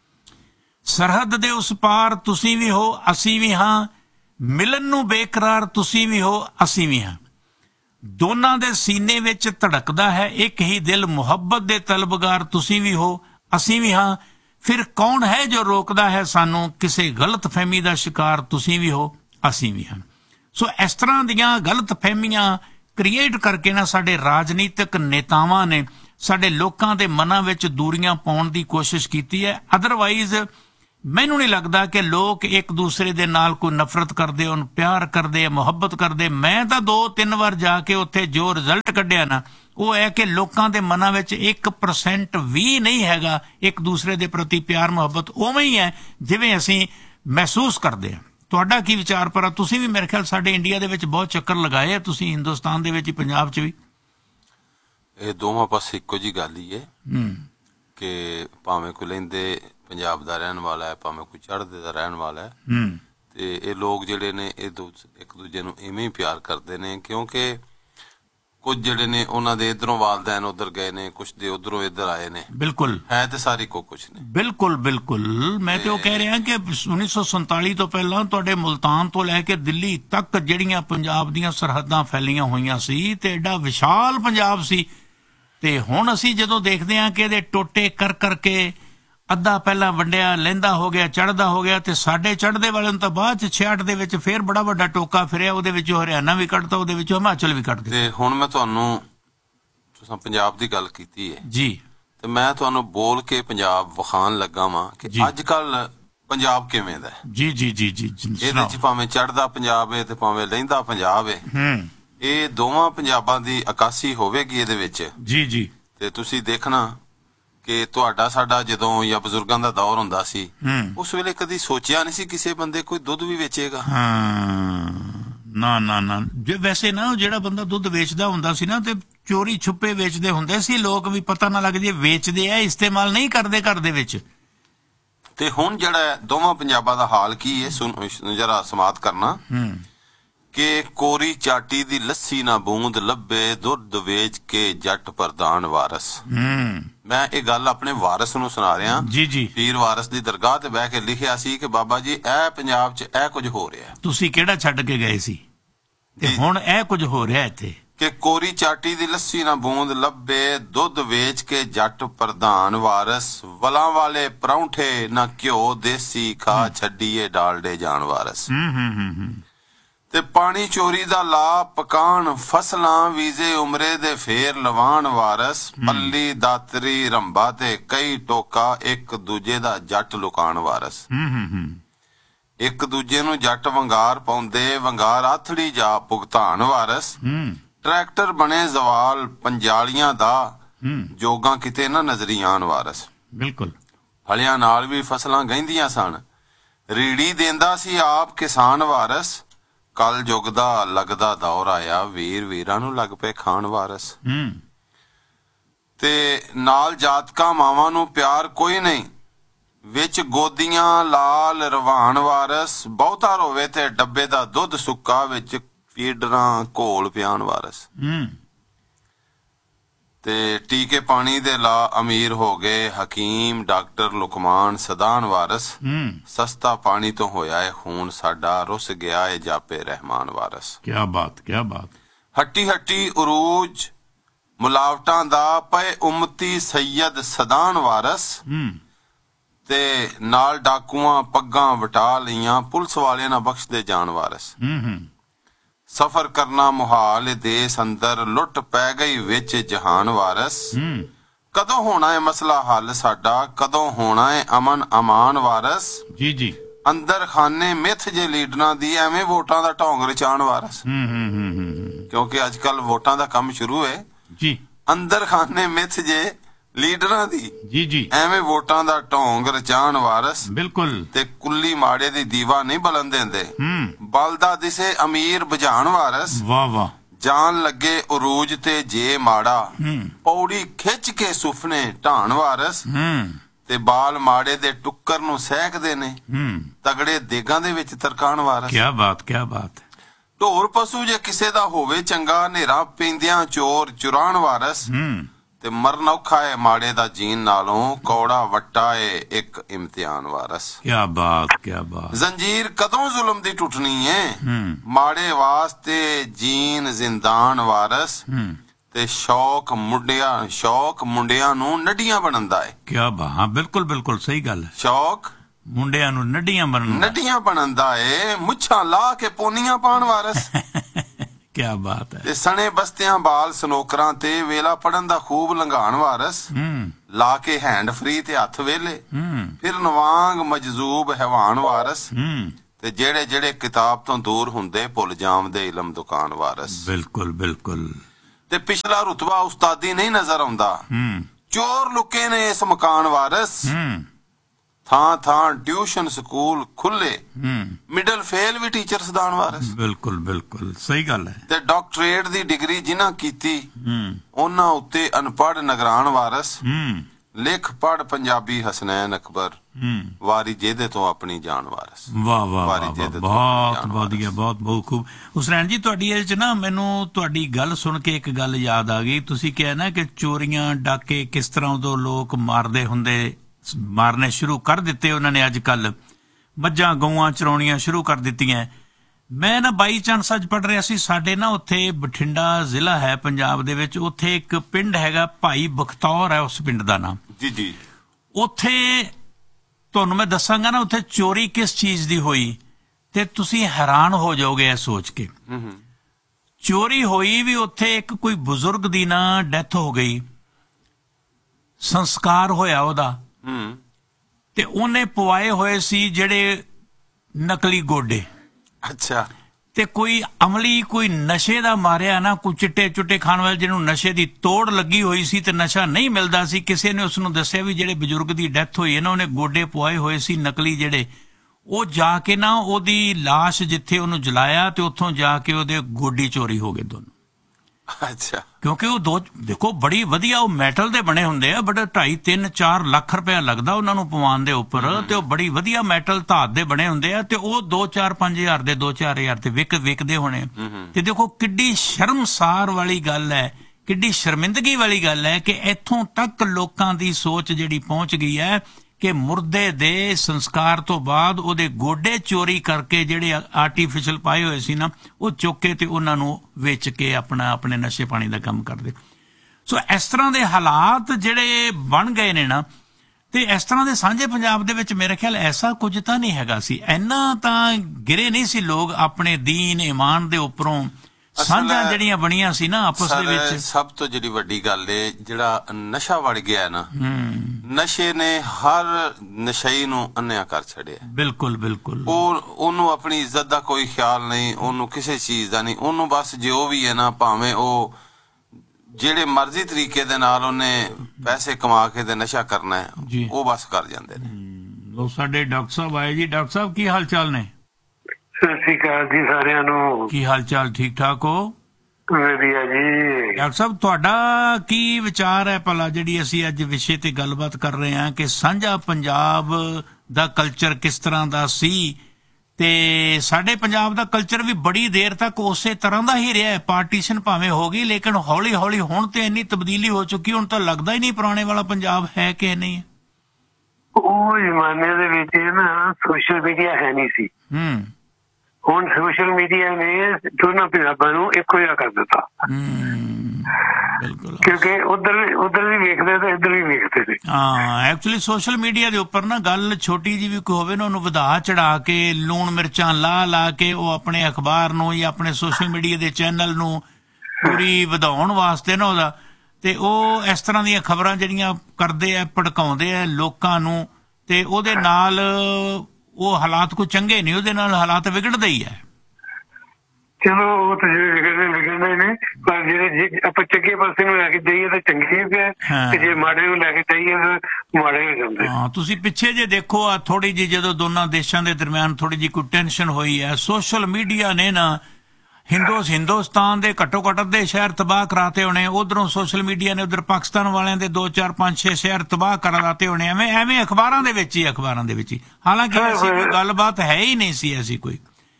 ਸਰਹੱਦ ਦੇ ਉਸ ਪਾਰ ਤੁਸੀਂ ਵੀ ਹੋ ਅਸੀਂ ਵੀ ਹਾਂ, ਮਿਲਣ ਨੂੰ ਬੇਕਰਾਰ ਤੁਸੀਂ ਵੀ ਹੋ ਅਸੀਂ ਵੀ ਹਾਂ, ਦੋਨਾਂ ਦੇ ਸੀਨੇ ਵਿੱਚ ਧੜਕਦਾ ਹੈ ਇੱਕ ਹੀ ਦਿਲ, ਮੁਹੱਬਤ ਦੇ ਤਲਬਗਾਰ ਤੁਸੀਂ ਵੀ ਹੋ ਅਸੀਂ ਵੀ ਹਾਂ, ਫਿਰ ਕੌਣ ਹੈ ਜੋ ਰੋਕਦਾ ਹੈ ਸਾਨੂੰ, ਕਿਸੇ ਗਲਤ ਫਹਿਮੀ ਦਾ ਸ਼ਿਕਾਰ ਤੁਸੀਂ ਵੀ ਹੋ ਅਸੀਂ ਵੀ ਹਾਂ। ਸੋ ਇਸ ਤਰ੍ਹਾਂ ਦੀਆਂ ਗਲਤ ਫਹਿਮੀਆਂ ਕ੍ਰੀਏਟ ਕਰਕੇ ਨਾ ਸਾਡੇ ਰਾਜਨੀਤਿਕ ਨੇਤਾਵਾਂ ਨੇ ਸਾਡੇ ਲੋਕਾਂ ਦੇ ਮਨਾਂ ਵਿੱਚ ਦੂਰੀਆਂ ਪਾਉਣ ਦੀ ਕੋਸ਼ਿਸ਼ ਕੀਤੀ ਹੈ। ਅਦਰਵਾਈਜ਼ ਮੈਨੂੰ ਨਹੀਂ ਲੱਗਦਾ ਕਿ ਲੋਕ ਇੱਕ ਦੂਸਰੇ ਦੇ ਨਾਲ ਕੋਈ ਨਫ਼ਰਤ ਕਰਦੇ ਹੋਣ, ਪਿਆਰ ਕਰਦੇ, ਮੁਹੱਬਤ ਕਰਦੇ। ਮੈਂ ਤਾਂ 2-3 ਵਾਰ ਜਾ ਕੇ ਉੱਥੇ ਜੋ ਰਿਜ਼ਲਟ ਕੱਢਿਆ ਨਾ, ਉਹ ਹੈ ਕਿ ਲੋਕਾਂ ਦੇ ਮਨਾਂ ਵਿੱਚ 1% ਵੀ ਨਹੀਂ ਹੈਗਾ ਇੱਕ ਦੂਸਰੇ ਦੇ ਪ੍ਰਤੀ ਪਿਆਰ ਮੁਹੱਬਤ। ਉਵੇਂ ਹੀ ਹੈ ਜਿਵੇਂ ਅਸੀਂ ਮਹਿਸੂਸ ਕਰਦੇ ਹਾਂ। ਤੁਹਾਡਾ ਕੀ ਵਿਚਾਰ? ਪਰ ਤੁਸੀਂ ਵੀ ਮੇਰੇ ਖਿਆਲ ਸਾਡੇ ਇੰਡੀਆ ਦੇ ਵਿੱਚ ਬਹੁਤ ਚੱਕਰ ਲਗਾਏ ਆ, ਤੁਸੀਂ ਹਿੰਦੁਸਤਾਨ ਦੇ ਵਿੱਚ ਹੀ, ਪੰਜਾਬ 'ਚ ਵੀ। ਇਹ ਦੋਵਾਂ ਪਾਸੇ ਇੱਕੋ ਜਿਹੀ ਗੱਲ ਹੀ ਹੈ ਕਿ ਭਾਵੇਂ ਕੋਈ ਲਹਿੰਦੇ ਪੰਜਾਬ ਦਾ ਰਹਿਣ ਵਾਲਾ ਹੈ, ਭਾਵੇਂ ਕੋਈ ਚੜ੍ਹਦੇ ਦਾ ਰਹਿਣ ਵਾਲਾ ਹੈ, ਤੇ ਇਹ ਲੋਕ ਜਿਹੜੇ ਨੇ ਇਹ ਇੱਕ ਦੂਜੇ ਨੂੰ ਇਵੇਂ ਹੀ ਪਿਆਰ ਕਰਦੇ ਨੇ, ਕਿਉਂਕਿ ਕੁਝ ਜਿਹੜੇ ਨੇ ਉਹਨਾਂ ਦੇ ਇੱਧਰੋਂ ਵਾਲਦੈਨ ਉੱਧਰ ਗਏ ਨੇ, ਕੁਛ ਦੇ ਉੱਧਰੋਂ ਇੱਧਰ ਆਏ ਨੇ। ਬਿਲਕੁਲ ਹੈ ਤੇ ਸਾਰੀ ਕੁਛ ਨੇ। ਬਿਲਕੁਲ ਮੈਂ ਤੇ ਉਹ ਕਹਿ ਰਿਹਾ ਕਿ 1947 ਤੋਂ ਪਹਿਲਾਂ ਤੁਹਾਡੇ ਮੁਲਤਾਨ ਤੋਂ ਲੈ ਕੇ ਦਿੱਲੀ ਤੱਕ ਜਿਹੜੀਆਂ ਪੰਜਾਬ ਦੀਆਂ ਸਰਹੱਦਾਂ ਫੈਲੀਆਂ ਹੋਈਆਂ ਸੀ ਤੇ ਐਡਾ ਵਿਸ਼ਾਲ ਪੰਜਾਬ ਸੀ। ਤੇ ਹੁਣ ਅਸੀਂ ਜਦੋਂ ਦੇਖਦੇ ਹਾਂ ਕਿ ਇਹਦੇ ਟੋਟੇ ਕਰਕੇ ਅੱਧਾ ਪਹਿਲਾਂ ਵੰਡਿਆ ਲਹਿੰਦਾ ਹੋ ਗਿਆ, ਚੜ੍ਹਦਾ ਹੋ ਗਿਆ, ਤੇ ਸਾਡੇ ਚੜ੍ਹਦੇ ਵਾਲੇ ਨੂੰ ਤਾਂ ਬਾਅਦ 'ਚ 66 ਦੇ ਵਿੱਚ ਫੇਰ ਬੜਾ ਵੱਡਾ ਟੋਕਾ ਫਿਰਿਆ, ਉਹਦੇ ਵਿੱਚੋਂ ਹਰਿਆਣਾ ਵੀ ਕੱਢਤਾ, ਉਹਦੇ ਵਿੱਚੋਂ ਹਿਮਾਚਲ ਵੀ ਕੱਢ ਦਿੱਤਾ। ਤੇ ਹੁਣ ਮੈਂ ਤੁਹਾਨੂੰ, ਤੁਸੀਂ ਪੰਜਾਬ ਦੀ ਗੱਲ ਕੀਤੀ ਹੈ ਜੀ, ਤੇ ਮੈਂ ਤੁਹਾਨੂੰ ਬੋਲ ਕੇ ਪੰਜਾਬ ਵਿਖਾਉਣ ਲੱਗਾ ਵਾਂ ਕਿ ਅੱਜ ਕੱਲ ਪੰਜਾਬ ਕਿਵੇਂ ਦਾ। ਜੀ ਇਹਦੇ 'ਚ ਭਾਵੇਂ ਚੜ੍ਹਦਾ ਪੰਜਾਬ ਹੈ ਤੇ ਭਾਵੇਂ ਲਹਿੰਦਾ ਪੰਜਾਬ ਹੈ, ਇਹ ਦੋਵਾਂ ਪੰਜਾਬਾਂ ਦੀ ਅਕਾਸੀ ਹੋਵੇਗੀ ਇਹਦੇ ਵਿੱਚ। ਜੀ ਤੇ ਤੁਸੀਂ ਦੇਖਣਾ ਕਿ ਤੁਹਾਡਾ ਸਾਡਾ ਜਦੋਂ ਜਾਂ ਬਜ਼ੁਰਗਾਂ ਦਾ ਦੌਰ ਹੁੰਦਾ ਸੀ, ਉਸ ਵੇਲੇ ਕਦੀ ਸੋਚਿਆ ਨਹੀਂ ਸੀ ਕਿਸੇ ਬੰਦੇ ਕੋਈ ਦੁੱਧ ਵੀ ਵੇਚੇਗਾ। ਨਾ ਜੇ ਵੈਸੇ ਨਾ ਜਿਹੜਾ ਬੰਦਾ ਦੁੱਧ ਵੇਚਦਾ ਹੁੰਦਾ ਸੀ ਨਾ, ਤੇ ਚੋਰੀ ਛੁਪੇ ਵੇਚਦੇ ਹੁੰਦੇ ਸੀ ਲੋਕ, ਵੀ ਪਤਾ ਨਾ ਲੱਗ ਜੇ ਵੇਚਦੇ ਆ, ਇਸਤੇਮਾਲ ਨਹੀਂ ਕਰਦੇ ਘਰ ਦੇ ਵਿੱਚ। ਤੇ ਹੁਣ ਜਿਹੜਾ ਦੋਵਾਂ ਪੰਜਾਬਾਂ ਦਾ ਹਾਲ ਕੀ ਹੈ, ਜਰਾ ਸਮਾਤ ਕਰਨਾ ਕਿ ਕੋਰੀ ਚਾਟੀ ਦੀ ਲੱਸੀ ਨਾ ਬੂੰਦ ਲੱਭੇ, ਦੁੱਧ ਵੇਚ ਕੇ ਜੱਟ ਪ੍ਰਧਾਨ ਵਾਰਸ। ਮੈਂ ਇਹ ਗੱਲ ਆਪਣੇ ਵਾਰਿਸ ਨੂੰ ਸੁਣਾ ਰਿਹਾ ਜੀ ਜੀ। ਪੀਰ ਵਾਰਿਸ ਦੀ ਦਰਗਾਹ ਤੇ ਬਹਿ ਕੇ ਲਿਖਿਆ ਸੀ ਕਿ ਬਾਬਾ ਜੀ ਇਹ ਪੰਜਾਬ 'ਚ ਇਹ ਕੁਝ ਹੋ ਰਿਹਾ। ਤੁਸੀਂ ਕਿਹੜਾ ਛੱਡ ਕੇ ਗਏ ਸੀ ਤੇ ਹੁਣ ਇਹ ਕੁਝ ਹੋ ਰਿਹਾ ਇੱਥੇ ਕਿ ਕੋਰੀ ਚਾਟੀ ਦੀ ਲੱਸੀ ਨਾ ਬੂੰਦ ਲੱਭੇ, ਦੁੱਧ ਵੇਚ ਕੇ ਜੱਟ ਪ੍ਰਧਾਨ ਵਾਰਿਸ, ਵਲਾਂ ਵਾਲੇ ਪਰੌਂਠੇ ਨਾ ਘਿਓ ਦੇਸੀ, ਖਾ ਛੱਡੀਏ ਡਾਲਡੇ ਜਾਣ ਵਾਰਿਸ। ਤੇ ਪਾਣੀ ਚੋਰੀ ਦਾ ਲਾ ਪਕਾਣ ਫਸਲਾਂ, ਵੀਜ਼ੇ ਉਮਰੇ ਦੇ ਫੇਰ ਲਵਾਣ ਵਾਰਿਸ, ਪੱਲੀ ਦਾਤਰੀ ਰੰਬਾ ਤੇ ਕਈ ਟੋਕਾ, ਇੱਕ ਦੂਜੇ ਦਾ ਜੱਟ ਲੁਕਾਣ ਵਾਰਿਸ। ਇੱਕ ਦੂਜੇ ਨੂੰ ਜੱਟ ਵੰਗਾਰ ਪਾਉਂਦੇ, ਵੰਗਾਰ ਆਥੜੀ ਜਾ ਭੁਗਤਾਨ ਵਾਰਿਸ। ਟਰੈਕਟਰ ਬਣੇ ਜ਼ਵਾਲ ਪੰਜਾਲੀਆਂ ਦਾ, ਜੋਗਾਂ ਕਿਤੇ ਨਾ ਨਜ਼ਰੀ ਆਣ ਵਾਰਿਸ। ਬਿਲਕੁਲ। ਹਲਿਆਂ ਨਾਲ ਵੀ ਫਸਲਾਂ ਗਹਿੰਦੀਆਂ ਸਨ, ਰੀੜੀ ਦੇਂਦਾ ਸੀ ਆਪ ਕਿਸਾਨ ਵਾਰਿਸ। ਕਲ ਯੁੱਗ ਦਾ ਲੱਗਦਾ ਦੌਰ ਆਇਆ, ਵੀਰ ਵੀਰਾਂ ਨੂੰ ਲੱਗ ਪਏ ਖਾਣ ਵਾਰਿਸ। ਤੇ ਨਾਲ ਜਾਤਕਾਂ ਮਾਵਾਂ ਨੂੰ ਪਿਆਰ ਕੋਈ ਨਹੀਂ, ਵਿੱਚ ਗੋਦੀਆਂ ਲਾਲ ਰਵਾਨ ਵਾਰਿਸ। ਬਹੁਤਾ ਰੋਵੇ ਤੇ ਡੱਬੇ ਦਾ ਦੁੱਧ ਸੁੱਕਾ, ਵਿੱਚ ਫੀਡਰਾਂ ਘੋਲ ਪਿਆਣ ਵਾਰਿਸ। ਤੇ ਟੀਕੇ ਪਾਣੀ ਦੇ ਲਾ ਅਮੀਰ ਹੋ ਗਏ, ਹਕੀਮ ਡਾਕਟਰ ਲੁਕਮਾਨ ਸਦਾਨ ਵਾਰਿਸ। ਸਸਤਾ ਪਾਣੀ ਤੋਂ ਹੋਇਆ ਏ ਖੂਨ ਸਾਡਾ, ਰੁੱਸ ਗਿਆ ਏ ਜਾਪੇ ਰਹਿਮਾਨ ਵਾਰਿਸ। ਕਿਆ ਬਾਤ, ਕਿਆ ਬਾਤ। ਹੱਟੀ ਹੱਟੀ ਉਰੂਜ ਮੁਲਾਵਟਾਂ ਦਾ, ਪਏ ਉਮਤੀ ਸੈਯਦ ਸਦਾਨ ਵਾਰਿਸ। ਤੇ ਨਾਲ ਡਾਕੂਆਂ ਪੱਗਾਂ ਵਟਾ ਲਈਆਂ, ਪੁਲਿਸ ਵਾਲਿਆਂ ਨਾ ਬਖਸ਼ਦੇ ਜਾਣ ਵਾਰਿਸ। ਸਫਰ ਕਰਨਾ ਮੁਹਾਲ ਦੇਸ ਅੰਦਰ, ਲੁੱਟ ਪੈ ਗਈ ਵਿੱਚ ਜਹਾਨ ਵਾਰਿਸ। ਕਦੋਂ ਹੋਣਾ ਏ ਮਸਲਾ ਹੱਲ ਸਾਡਾ, ਕਦੋਂ ਹੋਣਾ ਏ ਅਮਨ ਅਮਾਨ ਵਾਰਿਸ। ਜੀ ਜੀ। ਅੰਦਰ ਖਾਨੇ ਮਿੱਥ ਜੇ ਲੀਡਰਾਂ ਦੀ, ਐਵੇਂ ਵੋਟਾਂ ਦਾ ਢੋਂਗ ਰਚਾਣ ਵਾਰਿਸ। ਕਿਉਂਕਿ ਅੱਜ ਕੱਲ ਵੋਟਾਂ ਦਾ ਕੰਮ ਸ਼ੁਰੂ ਹੈ ਜੀ। ਅੰਦਰ ਖਾਨੇ ਮਿੱਥ ਜੇ ਲੀਡਰਾਂ ਦੀ, ਜੀ ਜੀ, ਐਵੇਂ ਵੋਟਾਂ ਦਾ ਢੋਂਗ ਰਚਾਣ ਵਾਰਿਸ। ਬਿਲਕੁਲ। ਤੇ ਕੁੱਲੀ ਮਾੜੇ ਦੀ ਦੀਵਾ ਨਹੀਂ ਬਲਣ ਦਿੰਦੇ, ਬਲਦਾ ਦਿਸੇ ਅਮੀਰ ਬੁਝਾਣ ਵਾਰਿਸ। ਵਾਹ ਵਾਹ। ਜਾਨ ਲੱਗੇ ਉਰੂਜ ਤੇ ਜੇ ਮਾੜਾ, ਪੌੜੀ ਖਿੱਚ ਕੇ ਸੁਫਨੇ ਢਾਣ ਵਾਰਿਸ। ਤੇ ਬਾਲ ਮਾੜੇ ਦੇ ਟੁੱਕਰ ਨੂੰ ਸਹਿਕਦੇ ਨੇ, ਤਗੜੇ ਦੇਗਾਂ ਦੇ ਵਿੱਚ ਤਰਕਾਣ ਵਾਰਿਸ। ਕਿਆ ਬਾਤ, ਕਿਆ ਬਾਤ। ਢੋਰ ਪਸ਼ੂ ਜੇ ਕਿਸੇ ਦਾ ਹੋਵੇ ਚੰਗਾ, ਹਨੇਰਾ ਪੈਂਦਿਆਂ ਚੋਰ ਚੁਰਾਣ ਵਾਰਿਸ। ਤੇ ਮਰਨ ਔਖਾ ਏ ਮਾੜੇ ਦਾ ਜੀਣ ਨਾਲੋਂ, ਕੌੜਾ ਵੱਟਾ ਏ ਇੱਕ ਇਮਤਿਹਾਨ ਵਾਰਿਸ। ਕਿਆ ਬਾਤ, ਕਿਆ ਬਾਤ। ਜ਼ੰਜੀਰ ਕਦੋਂ ਜ਼ੁਲਮ ਦੀ ਟੁੱਟਣੀ ਏ, ਮਾੜੇ ਵਾਸਤੇ ਜੀਨ ਜ਼ਿੰਦਾਨ ਵਾਰਿਸ। ਤੇ ਸ਼ੌਕ ਮੁੰਡਿਆਂ ਨੂੰ ਨੱਡੀਆਂ ਬਣਦਾ ਏ। ਕਿਆ ਬਾਤ। ਹਾਂ ਬਿਲਕੁਲ ਬਿਲਕੁਲ ਸਹੀ ਗੱਲ। ਸ਼ੌਕ ਮੁੰਡਿਆਂ ਨੂੰ ਨੱਡੀਆਂ ਬਣਨ ਦਾ ਏ, ਮੁੱਛਾਂ ਲਾ ਕੇ ਪੋਨੀਆਂ ਪਾਣ ਵਾਰਿਸ। ਕਿਆ ਬਾਤ ਹੈ। ਤੇ ਸਣੇ ਬਸਤਿਆਂ ਬਾਲ ਸਨੋਕਰਾਂ ਤੇ, ਵੇਲਾ ਪੜਨ ਦਾ ਖੂਬ ਲੰਘਾਣ ਵਾਰਿਸ। ਲਾ ਕੇ ਹੈਂਡ ਫਰੀ ਤੇ ਹੱਥ ਵੇਲੇ, ਫਿਰ ਨਵਾਂਗ ਮਜਜ਼ੂਬ ਹੈਵਾਨ ਵਾਰਿਸ। ਤੇ ਜਿਹੜੇ ਜਿਹੜੇ ਕਿਤਾਬ ਤੋਂ ਦੂਰ ਹੁੰਦੇ, ਭੁੱਲ ਜਾਮਦੇ ਇਲਮ ਦੁਕਾਨ ਵਾਰਿਸ। ਬਿਲਕੁਲ ਬਿਲਕੁਲ। ਤੇ ਪਿਛਲਾ ਰੁਤਬਾ ਉਸਤਾਦੀ ਨਹੀਂ ਨਜ਼ਰ ਆਉਂਦਾ, ਚੋਰ ਲੁਕੇ ਨੇ ਇਸ ਮਕਾਨ ਵਾਰਿਸ। ਥਾਂ ਥਾਂ ਟਿਊਸ਼ਨ ਸਕੂਲ ਖੁੱਲੇ, ਮਿਡਲ ਫੇਲ ਵੀ ਟੀਚਰ ਸਦਾਨ ਵਾਰਿਸ। ਬਿਲਕੁਲ ਬਿਲਕੁਲ ਸਹੀ ਗੱਲ ਹੈ। ਤੇ ਡਾਕਟਰੇਟ ਦੀ ਡਿਗਰੀ ਜਿਨ੍ਹਾਂ ਕੀਤੀ, ਉਹਨਾਂ ਉੱਤੇ ਅਨਪੜ੍ਹ ਨਗਰਾਨ ਵਾਰਿਸ। ਲਿਖ ਪੜ੍ਹ ਪੰਜਾਬੀ ਹਸਨੈਨ ਅਕਬਰ, ਵਾਰੀ ਜਿਹਦੇ ਤੋਂ ਆਪਣੀ ਜਾਨ ਵਾਰਿਸ। ਵਾਹ ਵਾਹ, ਬਹੁਤ ਵਧੀਆ, ਬਹੁਤ ਬਹੁਤ ਖੂਬ। ਹੁਸਨੈਨ ਜੀ ਤੁਹਾਡੀ ਇਹ ਚ ਨਾ ਮੈਨੂੰ ਤੁਹਾਡੀ ਗੱਲ ਸੁਣ ਕੇ ਇੱਕ ਗੱਲ ਯਾਦ ਆ ਗਈ। ਤੁਸੀਂ ਕਿਹਾ ਨਾ ਕਿ ਚੋਰੀਆਂ ਡਾਕੇ ਕਿਸ ਤਰ੍ਹਾਂ ਉਦੋਂ ਲੋਕ ਮਾਰਦੇ ਹੁੰਦੇ, ਮਾਰਨੇ ਸ਼ੁਰੂ ਕਰ ਦਿੱਤੇ ਉਹਨਾਂ ਨੇ। ਅੱਜ ਕੱਲ ਮੱਝਾਂ ਗਊਆਂ ਚਰਾਉਣੀਆਂ ਸ਼ੁਰੂ ਕਰ ਦਿੱਤੀਆਂ। ਮੈਂ ਨਾ ਬਾਈ ਚਾਂਸ ਅੱਜ ਪੜ੍ਹ ਰਿਹਾ ਸੀ, ਸਾਡੇ ਨਾ ਉੱਥੇ ਬਠਿੰਡਾ ਜ਼ਿਲ੍ਹਾ ਹੈ ਪੰਜਾਬ ਦੇ ਵਿੱਚ, ਉੱਥੇ ਇੱਕ ਪਿੰਡ ਹੈਗਾ ਭਾਈ ਬਖਤੌਰ ਹੈ ਉਸ ਪਿੰਡ ਦਾ ਨਾਮ। ਜੀ ਜੀ। ਉੱਥੇ ਤੁਹਾਨੂੰ ਮੈਂ ਦੱਸਾਂਗਾ ਨਾ ਉੱਥੇ ਚੋਰੀ ਕਿਸ ਚੀਜ਼ ਦੀ ਹੋਈ, ਤੇ ਤੁਸੀਂ ਹੈਰਾਨ ਹੋ ਜਾਓਗੇ ਇਹ ਸੋਚ ਕੇ। ਚੋਰੀ ਹੋਈ ਵੀ ਉੱਥੇ ਇੱਕ ਕੋਈ ਬਜ਼ੁਰਗ ਦੀ ਨਾ ਡੈਥ ਹੋ ਗਈ, ਸੰਸਕਾਰ ਹੋਇਆ ਉਹਦਾ, ਤੇ ਉਹਨੇ ਪਵਾਏ ਹੋਏ ਸੀ ਜਿਹੜੇ ਨਕਲੀ ਗੋਡੇ। ਅੱਛਾ। ਤੇ ਕੋਈ ਅਮਲੀ, ਕੋਈ ਨਸ਼ੇ ਦਾ ਮਾਰਿਆ ਨਾ, ਕੋਈ ਚਿੱਟੇ ਚੁੱਟੇ ਖਾਣ ਵਾਲੇ ਜਿਹਨੂੰ ਨਸ਼ੇ ਦੀ ਤੋੜ ਲੱਗੀ ਹੋਈ ਸੀ ਤੇ ਨਸ਼ਾ ਨਹੀਂ ਮਿਲਦਾ ਸੀ, ਕਿਸੇ ਨੇ ਉਸਨੂੰ ਦੱਸਿਆ ਵੀ ਜਿਹੜੇ ਬਜ਼ੁਰਗ ਦੀ ਡੈਥ ਹੋਈ ਹੈ ਨਾ, ਉਹਨੇ ਗੋਡੇ ਪਵਾਏ ਹੋਏ ਸੀ ਨਕਲੀ ਜਿਹੜੇ। ਉਹ ਜਾ ਕੇ ਨਾ ਉਹਦੀ ਲਾਸ਼ ਜਿੱਥੇ ਉਹਨੂੰ ਜਲਾਇਆ, ਤੇ ਉੱਥੋਂ ਜਾ ਕੇ ਉਹਦੇ ਗੋਡੀ ਚੋਰੀ ਹੋ ਗਏ ਦੋਨੋਂ। ਅੱਛਾ। ਕਿਉਂਕਿ ਉਹ ਦੇਖੋ ਬੜੀ ਵਧੀਆ ਉਹ ਮੈਟਲ ਦੇ ਬਣੇ ਹੁੰਦੇ ਆ, ਬੜਾ 2.5, 3, 4 ਲੱਖ ਰੁਪਇਆ ਲੱਗਦਾ ਉਹਨਾਂ ਨੂੰ ਪਵਾਉਣ ਦੇ ਉੱਪਰ, ਤੇ ਉਹ ਬੜੀ ਵਧੀਆ ਮੈਟਲ ਧਾਤ ਦੇ ਬਣੇ ਹੁੰਦੇ ਆ, ਤੇ ਉਹ 2, 4, 5 ਹਜ਼ਾਰ ਦੇ 2, 4 ਹਜ਼ਾਰ ਤੇ ਵਿਕਦੇ ਹੋਣੇ। ਤੇ ਦੇਖੋ ਕਿੱਡੀ ਸ਼ਰਮਸਾਰ ਵਾਲੀ ਗੱਲ ਹੈ ਕਿੱਡੀ ਸ਼ਰਮਿੰਦਗੀ ਵਾਲੀ ਗੱਲ ਹੈ ਕਿ ਇੱਥੋਂ ਤੱਕ ਲੋਕਾਂ ਦੀ ਸੋਚ ਜਿਹੜੀ ਪਹੁੰਚ ਗਈ ਹੈ ਕਿ ਮੁਰਦੇ ਦੇ ਸੰਸਕਾਰ ਤੋਂ ਬਾਅਦ ਉਹਦੇ ਗੋਡੇ ਚੋਰੀ ਕਰਕੇ ਜਿਹੜੇ ਆਰਟੀਫਿਸ਼ਲ ਪਾਏ ਹੋਏ ਸੀ ਨਾ, ਉਹ ਚੁੱਕ ਕੇ ਤੇ ਉਹਨਾਂ ਨੂੰ ਵੇਚ ਕੇ ਆਪਣੇ ਨਸ਼ੇ ਪਾਣੀ ਦਾ ਕੰਮ ਕਰਦੇ। ਸੋ ਇਸ ਤਰ੍ਹਾਂ ਦੇ ਹਾਲਾਤ ਜਿਹੜੇ ਬਣ ਗਏ ਨੇ ਨਾ, ਤੇ ਇਸ ਤਰ੍ਹਾਂ ਦੇ ਸਾਂਝੇ ਪੰਜਾਬ ਦੇ ਵਿੱਚ ਮੇਰੇ ਖਿਆਲ ਐਸਾ ਕੁਝ ਤਾਂ ਨਹੀਂ ਹੈਗਾ ਸੀ, ਇੰਨਾ ਤਾਂ ਗਿਰੇ ਨਹੀਂ ਸੀ ਲੋਕ ਆਪਣੇ ਦੀਨ ਈਮਾਨ ਦੇ ਉੱਪਰੋਂ। ਸਾਂਝਾਂ ਜਿਹੜੀਆਂ ਬਣੀਆਂ ਸੀ ਨਾ ਆਪਸ ਦੇ ਵਿੱਚ। ਸਭ ਤੋਂ ਜਿਹੜੀ ਵੱਡੀ ਗੱਲ ਏ, ਜਿਹੜਾ ਨਸ਼ਾ ਵੜ ਗਿਆ ਨਾ, ਨਸ਼ੇ ਨੇ ਹਰ ਨਸ਼ਈ ਨੂੰ ਅੰਨ੍ਹਿਆ ਕਰ ਛੱਡਿਆ। ਬਿਲਕੁਲ ਬਿਲਕੁਲ। ਉਹਨੂੰ ਆਪਣੀ ਇੱਜ਼ਤ ਦਾ ਕੋਈ ਖਿਆਲ ਨਹੀਂ, ਉਹਨੂੰ ਕਿਸੇ ਚੀਜ਼ ਦਾ ਨਹੀਂ, ਉਹਨੂੰ ਬਸ ਜੋ ਵੀ ਹੈ ਨਾ, ਭਾਵੇਂ ਉਹ ਜਿਹੜੇ ਮਰਜ਼ੀ ਤਰੀਕੇ ਦੇ ਨਾਲ ਉਹਨੇ ਪੈਸੇ ਕਮਾ ਕੇ ਤੇ ਨਸ਼ਾ ਕਰਨਾ ਹੈ, ਉਹ ਬਸ ਕਰ ਜਾਂਦੇ ਨੇ। ਸਾਡੇ ਡਾਕਟਰ ਸਾਹਿਬ ਆਏ ਜੀ। ਡਾਕਟਰ ਸਾਹਿਬ ਕੀ ਹਾਲ ਚਾਲ ਨੇ? ਸਤਿ ਸ਼੍ਰੀ ਅਕਾਲ ਜੀ ਸਾਰਿਆਂ ਨੂੰ। ਕੀ ਹਾਲ ਚਾਲ? ਠੀਕ ਠਾਕ ਹੋ? ਵਧੀਆ ਜੀ। ਡਾਕਟਰ ਸਾਹਿਬ ਤੁਹਾਡਾ ਕੀ ਵਿਚਾਰ ਹੈ ਭਲਾ, ਜਿਹੜੀ ਅਸੀਂ ਅੱਜ ਵਿਸ਼ੇ ਤੇ ਗੱਲਬਾਤ ਕਰ ਰਹੇ ਹਾਂ ਕਿ ਸਾਂਝਾ ਪੰਜਾਬ ਦਾ ਕਲਚਰ ਕਿਸ ਤਰ੍ਹਾਂ ਦਾ ਸੀ? ਤੇ ਸਾਡੇ ਪੰਜਾਬ ਦਾ ਕਲਚਰ ਵੀ ਬੜੀ ਦੇਰ ਤੱਕ ਉਸੇ ਤਰ੍ਹਾਂ ਦਾ ਹੀ ਰਿਹਾ। ਪਾਰਟੀਸ਼ਨ ਭਾਵੇਂ ਹੋ ਗਈ, ਲੇਕਿਨ ਹੌਲੀ ਹੌਲੀ ਹੁਣ ਤੇ ਇੰਨੀ ਤਬਦੀਲੀ ਹੋ ਚੁੱਕੀ, ਹੁਣ ਤਾਂ ਲੱਗਦਾ ਹੀ ਨਹੀਂ ਪੁਰਾਣੇ ਵਾਲਾ ਪੰਜਾਬ ਹੈ ਕਿ ਨਹੀਂ। ਉਹ ਜ਼ਮਾਨੇ ਦੇ ਵਿੱਚ ਨਾ ਸੋਸ਼ਲ ਮੀਡੀਆ ਹੈ ਨਹੀਂ ਸੀ। ਹੁਣ ਸੋਸ਼ਲ ਮੀਡੀਆ ਨੇ ਦੋਨਾਂ ਪੰਜਾਬਾਂ ਨੂੰ ਇੱਕੋ ਜਿਹਾ ਕਰ ਦਿੱਤਾ। ਕਿਉਂਕਿ ਉਧਰ ਵੀ ਵੇਖਦੇ ਤੇ ਇੱਧਰ ਵੀ ਵੇਖਦੇ ਸੀ। ਹਾਂ, ਐਕਚੁਅਲੀ ਸੋਸ਼ਲ ਮੀਡੀਆ ਦੇ ਉੱਪਰ ਨਾ ਗੱਲ ਛੋਟੀ ਜਿਹੀ ਵੀ ਕੋਈ ਹੋਵੇ ਨਾ, ਉਹਨੂੰ ਵਧਾ ਚੜਾ ਕੇ ਲੂਣ ਮਿਰਚਾਂ ਲਾ ਕੇ ਉਹ ਆਪਣੇ ਅਖਬਾਰ ਨੂੰ ਜਾਂ ਆਪਣੇ ਸੋਸ਼ਲ ਮੀਡੀਆ ਦੇ ਚੈਨਲ ਨੂੰ ਪੂਰੀ ਵਧਾਉਣ ਵਾਸਤੇ ਨਾ ਉਹਦਾ, ਤੇ ਉਹ ਇਸ ਤਰ੍ਹਾਂ ਦੀਆਂ ਖਬਰਾਂ ਜਿਹੜੀਆਂ ਕਰਦੇ ਆ, ਭੜਕਾਉਂਦੇ ਆ ਲੋਕਾਂ ਨੂੰ, ਤੇ ਉਹਦੇ ਨਾਲ ਉਹ ਹਾਲਾਤ ਕੋਈ ਚੰਗੇ ਨਹੀਂ, ਉਹਦੇ ਨਾਲ ਹਾਲਾਤ ਵਿਗੜਦੇ ਹੀ ਹੈ। ਚਲੋ ਉਹ ਤਾਂ ਜਿਹੜੇ ਵਿਗੜਦੇ ਨੇ, ਪਰ ਜਿਹੜੇ ਆਪਾਂ ਚੰਗੇ ਪਾਸੇ ਨੂੰ ਲੈ ਕੇ ਜਾਈਏ ਤਾਂ ਚੰਗੇ ਪਿਆ, ਤੇ ਜੇ ਮਾੜੇ ਨੂੰ ਲੈ ਕੇ ਜਾਈਏ ਤਾਂ ਮਾੜੇ ਹੋ ਜਾਂਦੇ। ਹਾਂ, ਤੁਸੀਂ ਪਿੱਛੇ ਜੇ ਦੇਖੋ ਆ ਥੋੜੀ ਜਿਹੀ ਜਦੋਂ ਦੋਨਾਂ ਦੇਸ਼ਾਂ ਦੇ ਦਰਮਿਆਨ ਥੋੜੀ ਜਿਹੀ ਕੋਈ ਟੈਨਸ਼ਨ ਹੋਈ ਹੈ, ਸੋਸ਼ਲ ਮੀਡੀਆ ਨੇ ਨਾ ਹਿੰਦੁਸਤਾਨ ਦੇ ਘੱਟੋ ਘੱਟ ਅੱਧੇ ਸ਼ਹਿਰ ਤਬਾਹ ਕਰਾਤੇ ਹੋਣੇ। ਉਧਰੋਂ ਸੋਸ਼ਲ ਮੀਡੀਆ ਨੇ ਉਧਰ ਪਾਕਿਸਤਾਨ ਵਾਲਿਆਂ ਦੇ 2 4 5 6 ਸ਼ਹਿਰ ਤਬਾਹ ਕਰਾਤੇ ਹੋਣੇ, ਐਵੇਂ ਅਖਬਾਰਾਂ ਦੇ ਵਿੱਚ ਹੀ। ਹਾਲਾਂਕਿ ਐਸੀ ਕੋਈ ਗੱਲਬਾਤ ਹੈ ਹੀ ਨਹੀਂ ਸੀ ਐਸੀ ਕੋਈ।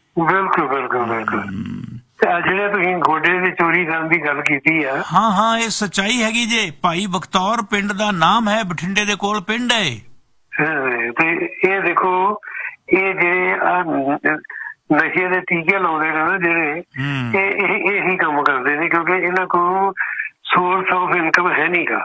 ਬਿਲਕੁਲ। ਜਿਹੜੇ ਤੁਸੀਂ ਗੋਡੇ ਦੀ ਚੋਰੀ ਕਰਨ ਦੀ ਗੱਲ ਕੀਤੀ ਆ, ਹਾਂ, ਇਹ ਸੱਚਾਈ ਹੈਗੀ ਜੇ। ਭਾਈ ਬਖਤੌਰ ਪਿੰਡ ਦਾ ਨਾਮ ਹੈ, ਬਠਿੰਡੇ ਦੇ ਕੋਲ ਪਿੰਡ ਹੈ। ਤੇ ਇਹ ਦੇਖੋ, ਇਹ ਜਿਹੜੇ ਨਸ਼ੇ ਦੇ ਟੀਕੇ ਲਾਉਂਦੇ ਨੇ ਨਾ ਜਿਹੜੇ, ਇਹੀ ਕੰਮ ਕਰਦੇ ਨੇ, ਕਿਉਂਕਿ ਇਹਨਾਂ ਕੋਲ ਸੋਰਸ ਆਫ ਇਨਕਮ ਹੈ ਨੀ ਗਾ।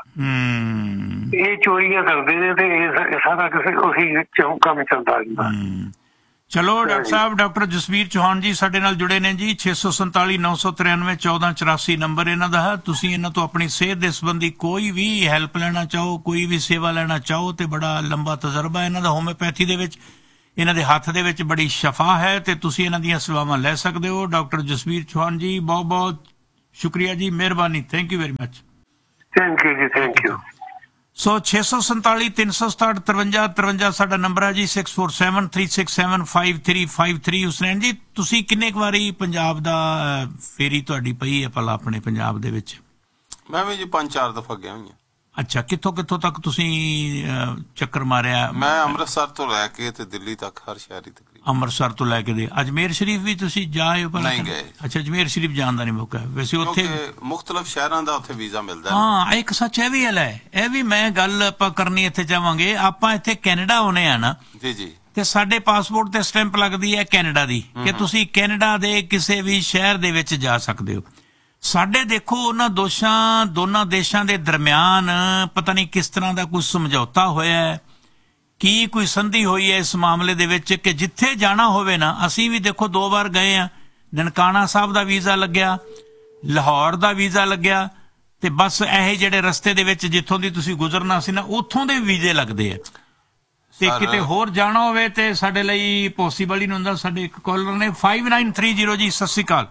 ਇਹ ਚੋਰੀਆਂ ਕਰਦੇ ਨੇ ਤੇ ਇਹ ਸਾਰਾ ਕਿਸੇ ਉਹੀ ਕੰਮ ਚੱਲਦਾ ਰਹਿੰਦਾ। ਚਲੋ ਡਾਕਟਰ ਸਾਹਿਬ, ਡਾਕਟਰ ਜਸਵੀਰ ਚੌਹਾਨ ਜੀ ਸਾਡੇ ਨਾਲ ਜੁੜੇ ਨੇ ਜੀ। 647 993 1484 ਨੰਬਰ ਇਹਨਾਂ ਦਾ ਹੈ। ਤੁਸੀਂ ਇਹਨਾਂ ਤੋਂ ਆਪਣੀ ਸਿਹਤ ਦੇ ਸੰਬੰਧੀ ਕੋਈ ਵੀ ਹੈਲਪ ਲੈਣਾ ਚਾਹੋ, ਕੋਈ ਵੀ ਸੇਵਾ ਲੈਣਾ ਚਾਹੋ, ਤੇ ਬੜਾ ਲੰਬਾ ਤਜਰਬਾ ਇਹਨਾਂ ਦਾ ਹੋਮਿਓਪੈਥੀ ਦੇ ਵਿੱਚ। ਇਹਨਾਂ ਦੇ ਹੱਥ ਦੇ ਵਿੱਚ ਬੜੀ ਸ਼ਫਾ ਹੈ ਤੇ ਤੁਸੀਂ ਇਹਨਾਂ ਦੀਆਂ ਸੇਵਾਵਾਂ ਲੈ ਸਕਦੇ ਹੋ। ਡਾਕਟਰ ਜਸਵੀਰ ਚੌਹਾਨ ਜੀ, ਬਹੁਤ ਬਹੁਤ ਸ਼ੁਕਰੀਆ ਜੀ, ਮਿਹਰਬਾਨੀ। Thank you very much. Thank you ਜੀ, ਥੈਂਕ ਯੂ। ਸੋ 647 367 53 53 ਸਾਡਾ ਨੰਬਰ ਹੈ ਜੀ। 647 367 5353। ਹੁਸਨੈਨ ਜੀ, ਤੁਸੀਂ ਕਿੰਨੇ ਕੁ ਵਾਰੀ ਪੰਜਾਬ ਦਾ ਫੇਰੀ ਤੁਹਾਡੀ ਪਈ ਹੈ ਭਲਾ ਆਪਣੇ ਪੰਜਾਬ ਦੇ ਵਿੱਚ? ਮੈਂ ਵੀ ਜੀ 5-4 ਦਫਾ ਗਿਆ ਹੋਈਆਂ। ਅੱਛਾ, ਕਿੱਥੋਂ ਤੱਕ ਤੁਸੀਂ ਚੱਕਰ ਮਾਰਿਆ? ਮੈਂ ਅੰਮ੍ਰਿਤਸਰ ਤੋਂ ਲੈ ਕੇ ਤੇ ਦਿੱਲੀ ਤੱਕ ਹਰ ਸ਼ਹਿਰ ਹੀ ਤਕਰੀਬਨ। ਅੰਮ੍ਰਿਤਸਰ ਤੋਂ ਲੈ ਕੇ ਦੇ ਅਜਮੇਰ ਸ਼ਰੀਫ ਵੀ ਤੁਸੀਂ ਜਾਏ ਹੋ? ਨਹੀਂ ਗਏ। ਅੱਛਾ, ਅਜਮੇਰ ਸ਼ਰੀਫ ਜਾਣ ਦਾ ਨਹੀਂ ਮੌਕਾ। ਵੈਸੇ ਉੱਥੇ ਮੁਖਤਲਿਫ ਸ਼ਹਿਰਾਂ ਦਾ ਉੱਥੇ ਵੀਜ਼ਾ ਮਿਲਦਾ। ਹਾਂ, ਇੱਕ ਸੱਚ ਇਹ ਵੀ ਹੈ, ਇਹ ਵੀ ਮੈਂ ਗੱਲ ਆਪਾਂ ਕਰਨੀ ਇੱਥੇ ਚਾਹਾਂਗੇ। ਆਪਾਂ ਇੱਥੇ ਕੈਨੇਡਾ ਆਉਨੇ ਆ ਨਾ ਜੀ, ਤੇ ਸਾਡੇ ਪਾਸਪੋਰਟ ਤੇ ਸਟੈਂਪ ਲੱਗਦੀ ਹੈ ਕੈਨੇਡਾ ਦੀ ਕਿ ਤੁਸੀਂ ਕੈਨੇਡਾ ਦੇ ਕਿਸੇ ਵੀ ਸ਼ਹਿਰ ਦੇ ਵਿੱਚ ਜਾ ਸਕਦੇ ਹੋ। ਸਾਡੇ ਦੇਖੋ ਉਹਨਾਂ ਦੋਨਾਂ ਦੇਸ਼ਾਂ ਦੇ ਦਰਮਿਆਨ ਪਤਾ ਨਹੀਂ ਕਿਸ ਤਰ੍ਹਾਂ ਦਾ ਕੋਈ ਸਮਝੌਤਾ ਹੋਇਆ ਹੈ, ਕੀ ਕੋਈ ਸੰਧੀ ਹੋਈ ਹੈ ਇਸ ਮਾਮਲੇ ਦੇ ਵਿੱਚ ਕਿ ਜਿੱਥੇ ਜਾਣਾ ਹੋਵੇ ਨਾ, ਅਸੀਂ ਵੀ ਦੇਖੋ 2 ਵਾਰ ਗਏ ਆ। ਨਨਕਾਣਾ ਸਾਹਿਬ ਦਾ ਵੀਜ਼ਾ ਲੱਗਿਆ, ਲਾਹੌਰ ਦਾ ਵੀਜ਼ਾ ਲੱਗਿਆ, ਤੇ ਬਸ ਇਹ ਜਿਹੜੇ ਰਸਤੇ ਦੇ ਵਿੱਚ ਜਿੱਥੋਂ ਦੀ ਤੁਸੀਂ ਗੁਜ਼ਰਨਾ ਸੀ ਨਾ, ਉੱਥੋਂ ਦੇ ਵੀਜ਼ੇ ਲੱਗਦੇ ਆ। ਤੇ ਕਿਤੇ ਹੋਰ ਜਾਣਾ ਹੋਵੇ ਤੇ ਸਾਡੇ ਲਈ ਪੋਸੀਬਲ ਹੀ ਨਹੀਂ ਹੁੰਦਾ। ਸਾਡੇ ਇੱਕ ਕਾਲਰ ਨੇ 5930 ਜੀ। ਸਤਿ ਸ਼੍ਰੀ ਅਕਾਲ।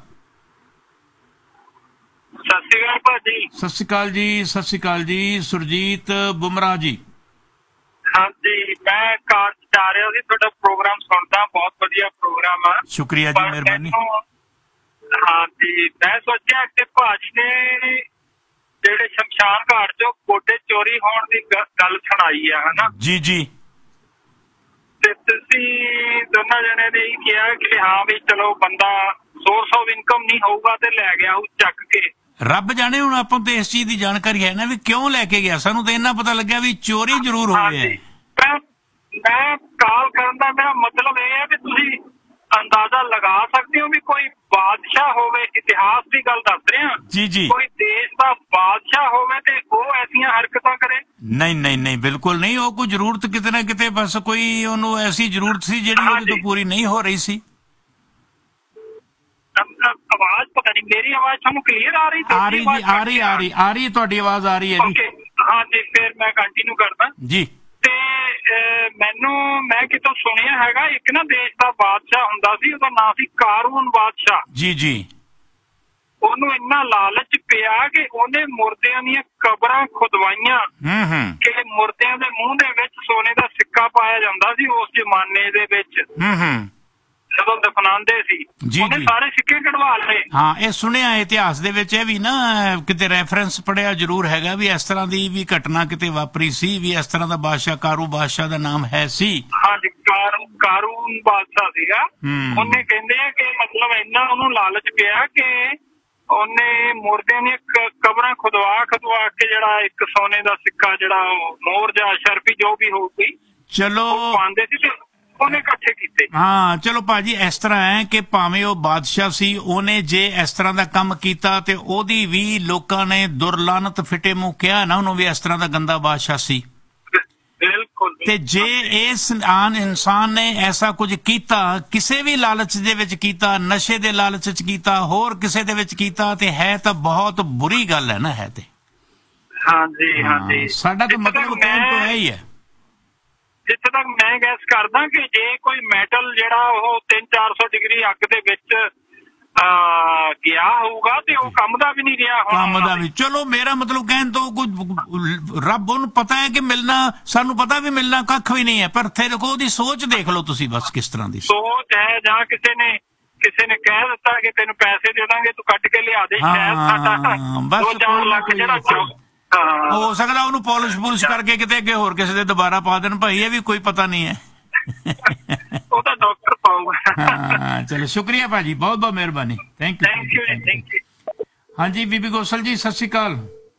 ਸਤਿ ਸ਼੍ਰੀ ਅਕਾਲ ਭਾਜੀ। ਸਤਿ ਸ਼੍ਰੀ ਅਕਾਲ ਜੀ। ਸਤਿ ਸ਼੍ਰੀ ਅਕਾਲ ਜੀ। ਸੁਰਜੀਤ ਬੁਮਰਾਹ ਜੀ। ਹਾਂਜੀ, ਮੈਂ ਕਾਰ ਚ ਜਾ ਰਿਹਾ ਸੀ, ਤੁਹਾਡਾ ਪ੍ਰੋਗਰਾਮ ਸੁਣਦਾ, ਬਹੁਤ ਵਧੀਆ ਪ੍ਰੋਗਰਾਮ ਆ। ਸ਼ੁਕਰੀਆ ਜੀ, ਮਿਹਰਬਾਨੀ। ਹਾਂਜੀ, ਮੈਂ ਸੋਚਿਆ ਕਿ ਭਾਜੀ ਨੇ ਜਿਹੜੇ ਸ਼ਮਸ਼ਾਨ ਘਾਟ ਚੋਂ ਗੋਡੇ ਚੋਰੀ ਹੋਣ ਦੀ ਗੱਲ ਸੁਣਾਈ ਆ, ਹਨਾ ਜੀ, ਤੇ ਤੁਸੀਂ ਦੋਨਾਂ ਜਣੇ ਨੇ ਇਹ ਕਿਹਾ ਕਿ ਹਾਂ ਵੀ ਚਲੋ ਬੰਦਾ ਸੋਰਸ ਆਫ ਇਨਕਮ ਨਹੀਂ ਹੋਊਗਾ ਤੇ ਲੈ ਗਿਆ ਉਹ ਚੱਕ ਕੇ, ਰੱਬ ਜਾਣੇ ਹੁਣ ਆਪਾਂ ਤੇ ਇਸ ਚੀਜ਼ ਦੀ ਜਾਣਕਾਰੀ ਹੈ ਨਾ ਵੀ ਕਿਉਂ ਲੈ ਕੇ ਗਿਆ। ਸਾਨੂੰ ਤਾਂ ਇੰਨਾ ਪਤਾ ਲੱਗਿਆ ਵੀ ਚੋਰੀ ਜ਼ਰੂਰ ਹੋਈ ਹੈ। ਮੈਂ ਕਾਲ ਕਰਨ ਦਾ ਮੇਰਾ ਮਤਲਬ ਇਹ ਹੈ ਕਿ ਤੁਸੀਂ ਅੰਦਾਜ਼ਾ ਲਗਾ ਸਕਦੇ ਹੋ ਵੀ ਕੋਈ ਬਾਦਸ਼ਾਹ ਹੋਵੇ, ਇਤਿਹਾਸ ਦੀ ਗੱਲ ਦੱਸ ਰਹੇ ਹਾਂ ਜੀ ਜੀ, ਕੋਈ ਦੇਸ਼ ਦਾ ਬਾਦਸ਼ਾਹ ਹੋਵੇ ਤੇ ਉਹ ਐਸੀਆਂ ਹਰਕਤਾਂ ਕਰੇ? ਨਹੀਂ ਨਹੀਂ ਨਹੀਂ, ਬਿਲਕੁਲ ਨਹੀਂ। ਉਹ ਕੋਈ ਜ਼ਰੂਰਤ ਕਿਤੇ ਨਾ ਕਿਤੇ ਬਸ ਕੋਈ ਉਹਨੂੰ ਐਸੀ ਜ਼ਰੂਰਤ ਸੀ ਜਿਹੜੀ ਉਹਦੇ ਤੋਂ ਪੂਰੀ ਨਹੀਂ ਹੋ ਰਹੀ ਸੀ। ਆਵਾਜ਼ ਪਤਾ ਨਹੀਂ, ਮੇਰੀ ਆਵਾਜ਼ ਤੁਹਾਨੂੰ ਕਲੀਅਰ ਆ ਰਹੀ? ਆ ਰਹੀ ਜੀ, ਆ ਰਹੀ ਤੁਹਾਡੀ ਆਵਾਜ਼ ਆ ਰਹੀ ਹੈ ਜੀ। ਹਾਂ ਜੀ, ਫਿਰ ਮੈਂ ਕੰਟੀਨਿਊ ਕਰਦਾ ਜੀ। ਤੇ ਮੈਂ ਕਿਤੋਂ ਸੁਣਿਆ ਹੈਗਾ ਇੱਕ ਨਾ ਦੇਸ਼ ਦਾ ਬਾਦਸ਼ਾਹ ਹੁੰਦਾ ਸੀ, ਉਹਦਾ ਨਾਂ ਸੀ ਕਾਰੂਨ ਬਾਦਸ਼ਾਹ। ਜੀ ਜੀ। ਉਹਨੂੰ ਇੰਨਾ ਲਾਲਚ ਪਿਆ ਕਿ ਉਹਨੇ ਮੁਰਦਿਆਂ ਦੀਆਂ ਕਬਰਾਂ ਖੁਦਵਾਈਆਂ ਕਿ ਮੁਰਦਿਆਂ ਦੇ ਮੂੰਹ ਦੇ ਵਿੱਚ ਸੋਨੇ ਦਾ ਸਿੱਕਾ ਪਾਇਆ ਜਾਂਦਾ ਸੀ ਉਸ ਜ਼ਮਾਨੇ ਦੇ ਵਿੱਚ ਜਦੋਂ ਦਫਨਾਉਂਦੇ ਸੀ। ਉਹਨੇ ਸਾਰੇ ਸਿੱਕੇ ਕਢਵਾ ਲਏ। ਹਾਂ, ਇਹ ਸੁਣਿਆ ਇਤਿਹਾਸ ਦੇ ਵਿੱਚ, ਇਹ ਵੀ ਨਾ ਕਿਤੇ ਰੈਫਰੈਂਸ ਪੜਿਆ ਜ਼ਰੂਰ ਹੈਗਾ ਵੀ ਇਸ ਤਰ੍ਹਾਂ ਦੀ ਵੀ ਘਟਨਾ ਕਿਤੇ ਵਾਪਰੀ ਸੀ, ਵੀ ਇਸ ਤਰ੍ਹਾਂ ਦਾ ਬਾਦਸ਼ਾਹ ਕਾਰੂ ਬਾਦਸ਼ਾਹ ਦਾ ਨਾਮ ਹੈ ਸੀ। ਹਾਂਜੀ, ਕਾਰੂਨ ਬਾਦਸ਼ਾਹ ਸੀਗਾ। ਉਹਨੇ ਕਹਿੰਦੇ ਆ ਕਿ ਮਤਲਬ ਇੰਨਾ ਉਹਨੂੰ ਲਾਲਚ ਪਿਆ ਕਿ ਉਹਨੇ ਮੁਰਦਿਆਂ ਦੀਆਂ ਕਬਰਾਂ ਖੁਦਵਾ ਕੇ ਜਿਹੜਾ ਇੱਕ ਸੋਨੇ ਦਾ ਸਿੱਕਾ ਜਿਹੜਾ ਮੋਹਰ ਜਾਂ ਸ਼ਰਫੀ ਜੋ ਵੀ ਹੋਊਗੀ ਚਲੋ ਪਾਉਂਦੇ ਸੀ ਤੇ ਉਹਨੇ ਇਕੱਠੇ ਕੀਤੇ। ਹਾਂ ਚਲੋ ਭਾਜੀ, ਇਸ ਤਰ੍ਹਾਂ ਹੈ ਕਿ ਭਾਵੇਂ ਉਹ ਬਾਦਸ਼ਾਹ ਸੀ, ਉਹਨੇ ਜੇ ਇਸ ਤਰ੍ਹਾਂ ਦਾ ਕੰਮ ਕੀਤਾ ਤੇ ਉਹਦੀ ਵੀ ਲੋਕਾਂ ਨੇ ਦੁਰਲਾਨਤ ਫਿੱਟੇ ਮੂੰਹ ਕਿਹਾ ਨਾ ਉਹਨੂੰ ਵੀ ਇਸ ਤਰ੍ਹਾਂ ਦਾ ਗੰਦਾ ਬਾਦਸ਼ਾਹ ਸੀ। ਬਿਲਕੁਲ। ਤੇ ਜੇ ਇਸ ਆਨ ਇਨਸਾਨ ਨੇ ਐਸਾ ਕੁਝ ਕੀਤਾ, ਕਿਸੇ ਵੀ ਲਾਲਚ ਦੇ ਵਿੱਚ ਕੀਤਾ, ਨਸ਼ੇ ਦੇ ਲਾਲਚ ਚ ਕੀਤਾ, ਹੋਰ ਕਿਸੇ ਦੇ ਵਿੱਚ ਕੀਤਾ, ਤੇ ਹੈ ਤਾਂ ਬਹੁਤ ਬੁਰੀ ਗੱਲ ਹੈ ਨਾ। ਹੈ ਤੇ ਹਾਂਜੀ ਹਾਂਜੀ, ਸਾਡਾ ਤਾਂ ਮਤਲਬ ਕਹਿਣ ਤੋਂ ਇਹ ਹੀ ਹੈ। ਜਿੱਥੇ ਤੱਕ ਮੈਂ ਗੈਸ ਕਰਦਾ ਕਿ ਜੇ ਕੋਈ ਮੈਟਲ ਜਿਹੜਾ ਉਹ 300-400 ਡਿਗਰੀ ਅੱਗ ਦੇ ਵਿੱਚ ਗਿਆ ਹੋਊਗਾ ਤੇ ਉਹ ਕੰਮ ਦਾ ਵੀ ਨਹੀਂ ਰਿਹਾ ਕੰਮ ਦਾ ਵੀ। ਚਲੋ ਮੇਰਾ ਮਤਲਬ ਕਹਿਣ ਤੋਂ ਕੋਈ ਰੱਬ ਉਹਨੂੰ ਪਤਾ ਹੈ ਕਿ ਮਿਲਣਾ, ਸਾਨੂੰ ਪਤਾ ਵੀ ਮਿਲਣਾ ਕੱਖ ਵੀ ਨਹੀਂ ਹੈ, ਪਰ ਫਿਰ ਉਹਦੀ ਸੋਚ ਦੇਖ ਲਓ ਤੁਸੀਂ ਬਸ ਕਿਸ ਤਰ੍ਹਾਂ ਦੀ ਸੋਚ ਹੈ। ਜਾਂ ਕਿਸੇ ਨੇ ਕਹਿ ਦਿੱਤਾ ਕਿ ਤੈਨੂੰ ਪੈਸੇ ਦੇ ਦਾਂਗੇ ਤੂੰ ਕੱਢ ਕੇ ਲਿਆ ਦੇ, ਸ਼ਾਇਦ ਸਾਡਾ 2-4 ਲੱਖ ਜਿਹੜਾ ਹੋ ਸਕਦਾ ਉਹਨੂੰ ਪੋਲਿਸ਼ ਕਰਕੇ ਕਿਤੇ ਅੱਗੇ ਹੋਰ ਕਿਸੇ ਦੇ ਦੁਬਾਰਾ ਪਾ ਦੇਣ। ਭਾਈ ਇਹ ਵੀ ਕੋਈ ਪਤਾ ਨਹੀਂ ਹੈ, ਉਹ ਤਾਂ ਡਾਕਟਰ ਪਾਊਗਾ। ਹਾਂ ਚਲੋ, ਸ਼ੁਕਰੀਆ ਭਾਜੀ, ਬਹੁਤ ਬਹੁਤ ਮਿਹਰਬਾਨੀ। Thank you. ਹਾਂਜੀ ਬੀਬੀ ਗੋਸਲ ਜੀ, ਸਤਿ ਸ਼੍ਰੀ ਅਕਾਲ।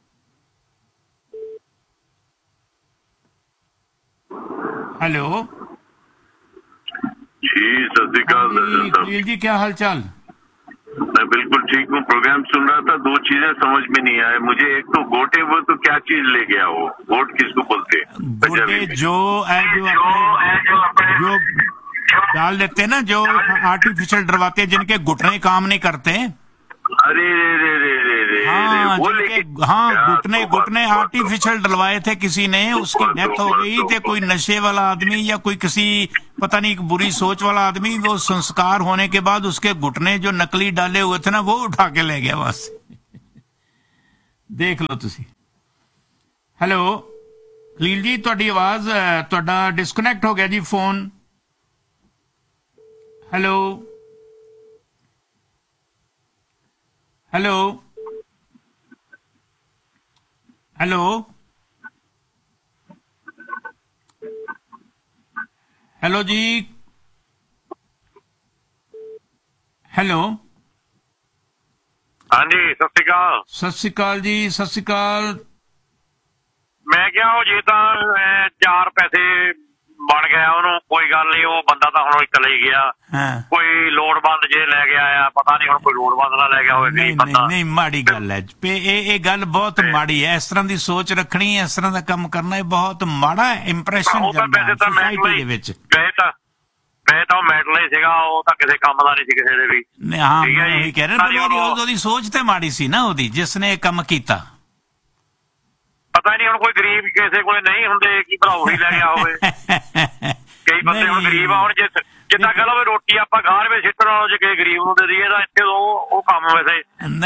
ਹੈਲੋ जी, सत श्री अकाल जी, क्या हाल चाल? मैं बिल्कुल ठीक हूँ। प्रोग्राम सुन रहा था, 2 चीजें समझ में नहीं आए मुझे। एक तो गोटे वो तो क्या चीज ले गया वो, गोट किसको बोलते हैं? गोटे जो डाल देते हैं ना, जो आर्टिफिशियल डरवाते हैं, जिनके घुटने काम नहीं करते। अरे हाँ, घुटने आर्टिफिशियल डलवाए थे किसी ने, उसकी डेथ हो गई। थे कोई नशे वाला आदमी या कोई किसी पता नहीं बुरी सोच वाला आदमी, वो संस्कार होने के बाद उसके घुटने जो नकली डाले हुए थे ना वो उठा के ले गया बस। देख लो तुसी। हेलो लील जी, तुहाडी आवाज तुहाडा डिस्कनेक्ट हो गया जी phone. Hello hello hello hello जी, हेलो। हाँ जी, सत श्री अकाल। सत श्री अकाल जी, सत श्री अकाल। मैं क्या हो जे तां 4 पैसे बन गया ਉਹਨੂੰ ਕੋਈ ਗੱਲ ਨਹੀਂ, ਉਹ ਬੰਦਾ ਤਾਂ ਹੁਣ ਚਲੇ ਹੀ ਗਿਆ। ਕੋਈ ਲੋੜਵੰਦ ਜੇ ਲੈ ਕੇ ਆਇਆ, ਪਤਾ ਨਹੀਂ ਹੁਣ ਕੋਈ ਲੋੜਵੰਦ ਨਾ ਲੈ ਗਿਆ ਹੋਵੇ। ਨਹੀਂ ਮਾੜੀ ਗੱਲ ਹੈ, ਇਹ ਗੱਲ ਬਹੁਤ ਮਾੜੀ ਹੈ। ਇਸ ਤਰ੍ਹਾਂ ਦੀ ਸੋਚ ਰੱਖਣੀ, ਇਸ ਤਰ੍ਹਾਂ ਦਾ ਕੰਮ ਕਰਨਾ, ਇਹ ਬਹੁਤ ਮਾੜਾ ਇੰਪ੍ਰੈਸ਼ਨ ਜਾਂਦਾ ਹੈ ਸੋਸਾਇਟੀ ਦੇ ਵਿੱਚ। ਮੈਂ ਤਾਂ ਮੈਟਲ ਹੀ ਸੀਗਾ, ਉਹ ਤਾਂ ਕਿਸੇ ਕੰਮ ਦਾ ਨਹੀਂ ਸੀ ਕਿਸੇ ਦੇ ਵੀ। ਹਾਂ, ਮੈਂ ਉਹੀ ਕਹਿ ਰਿਹਾ, ਉਹਦੀ ਸੋਚ ਤੇ ਮਾੜੀ ਸੀ ਨਾ ਉਹਦੀ, ਜਿਸ ਨੇ ਇਹ ਕੰਮ ਕੀਤਾ। ਪਤਾ ਨਹੀਂ ਹੁਣ ਕੋਈ ਗਰੀਬ ਕਿਸੇ ਕੋਲੇ ਨਹੀਂ ਹੁੰਦੇ ਕਿ ਭਰਾ ਉਹੀ ਲੈ ਗਿਆ ਹੋਵੇ। ਕਈ ਬੰਦੇ ਹੁਣ ਗਰੀਬ ਆ, ਹੁਣ ਜਿੱਦਾਂ ਕਹ ਲਓ ਰੋਟੀ ਆਪਾਂ ਘਰ ਵਿੱਚ ਸਿੱਟਣ ਨਾਲੋਂ ਜੇ ਕਿਸੇ ਗਰੀਬ ਨੂੰ ਦੇ ਦਈਏ ਤਾਂ ਇੱਥੇ ਉਹ ਕੰਮ ਵੈਸੇ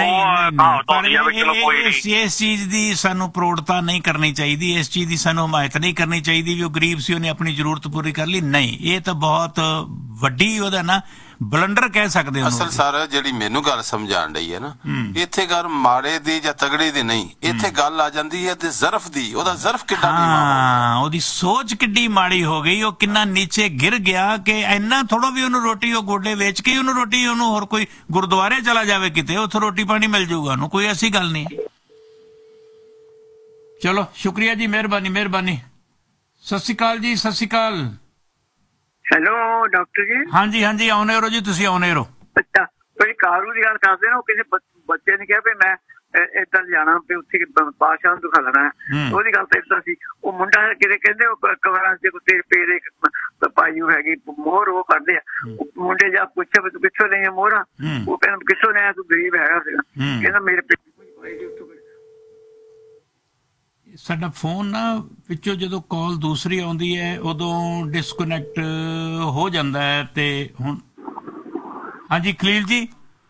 ਇਸ ਚੀਜ਼ ਦੀ ਸਾਨੂੰ ਪ੍ਰੋੜਤਾ ਨਹੀਂ ਕਰਨੀ ਚਾਹੀਦੀ, ਇਸ ਚੀਜ਼ ਦੀ ਸਾਨੂੰ ਹਮਾਇਤ ਨਹੀਂ ਕਰਨੀ ਚਾਹੀਦੀ ਵੀ ਉਹ ਗਰੀਬ ਸੀ, ਉਹਨੇ ਆਪਣੀ ਜ਼ਰੂਰਤ ਪੂਰੀ ਕਰ ਲਈ। ਨਹੀਂ, ਇਹ ਤਾਂ ਬਹੁਤ ਵੱਡੀ ਉਹਦਾ ਨਾ ਬਲੰਡਰ ਕਹਿ ਸਕਦੇ ਹੋ। ਅਸਲ ਸਰ ਜਿਹੜੀ ਮੈਨੂੰ ਗੱਲ ਸਮਝਾਣ ਰਹੀ ਹੈ ਨਾ, ਇੱਥੇ ਗੱਲ ਮਾੜੇ ਦੀ ਜਾਂ ਤਗੜੇ ਦੀ ਨਹੀਂ, ਇੱਥੇ ਗੱਲ ਆ ਜਾਂਦੀ ਹੈ ਤੇ ਜ਼ਰਫ ਦੀ। ਉਹਦਾ ਜ਼ਰਫ ਕਿੱਡਾ ਨੀਵਾਂ, ਉਹਦੀ ਸੋਚ ਕਿੱਡੀ ਮਾੜੀ ਹੋ ਗਈ, ਉਹ ਕਿੰਨਾ ਨੀਚੇ ਗਿਰ ਗਿਆ ਕਿ ਇੰਨਾ ਥੋੜੋ ਵੀ ਉਹਨੂੰ ਰੋਟੀ, ਉਹ ਗੋਡੇ ਵੇਚ ਕੇ ਉਹਨੂੰ ਰੋਟੀ, ਉਹਨੂੰ ਹੋਰ ਕੋਈ ਗੁਰਦੁਆਰੇ ਚਲਾ ਜਾਵੇ ਕਿਤੇ, ਉੱਥੇ ਰੋਟੀ ਪਾਣੀ ਮਿਲ ਜਾਊਗਾ ਉਹਨੂੰ, ਕੋਈ ਐਸੀ ਗੱਲ ਨਹੀਂ। ਚਲੋ ਸ਼ੁਕਰੀਆ ਜੀ, ਮਿਹਰਬਾਨੀ ਮਿਹਰਬਾਨੀ। ਸਤਿ ਸ਼੍ਰੀ ਅਕਾਲ ਜੀ, ਸਤਿ ਸ਼੍ਰੀ ਅਕਾਲ। ਹੈਲੋ ਡਾਕਟਰ ਜੀ। ਹਾਂਜੀ ਹਾਂਜੀ, ਆਉਣੇ ਰਹੋ ਜੀ, ਤੁਸੀਂ ਆਉਣੇ ਰਹੋ। ਅੱਛਾ, ਕੋਈ ਕਾਰੂ ਦੀ ਗੱਲ ਕਰਦੇ ਨਾ, ਉਹ ਕਿਸੇ ਬੱਚੇ ਨੇ ਕਿਹਾ ਵੀ ਮੈਂ ਏਦਾਂ ਜਾਣਾ ਵੀ ਉੱਥੇ ਬਾਦਸ਼ਾਹ ਨੂੰ ਦਿਖਾ ਲੈਣਾ, ਉਹਦੀ ਗੱਲ ਤਾਂ ਏਦਾਂ ਸੀ। ਉਹ ਮੁੰਡਾ ਕਿਤੇ ਕਹਿੰਦੇ ਉਹ ਕਵਰਾਂ ਚ ਤੇਰੇ ਪੇਰੇ ਪਾਈ ਹੈਗੀ ਮੋਹਰ, ਉਹ ਕਰਦੇ ਆ। ਮੁੰਡੇ ਜਾ ਪੁੱਛਿਆ ਵੀ ਤੂੰ ਕਿੱਥੋਂ ਲਈਆਂ ਮੋਹਰਾਂ, ਉਹ ਕਹਿੰਦਾ ਕਿੱਥੋਂ ਲਿਆ, ਤੂੰ ਗਰੀਬ ਹੈਗਾ ਸੀਗਾ, ਕਹਿੰਦਾ ਮੇਰੇ ਪੇਟ। ਸਾਡਾ ਫੋਨ ਨਾ ਵਿੱਚੋਂ ਜਦੋਂ ਕਾਲ ਦੂਸਰੀ ਆਉਂਦੀ ਹੈ ਉਦੋਂ ਡਿਸਕਨੈਕਟ ਹੋ ਜਾਂਦਾ ਹੈ। ਤੇ ਹੁਣ ਹਾਂਜੀ ਖਲੀਲ ਜੀ।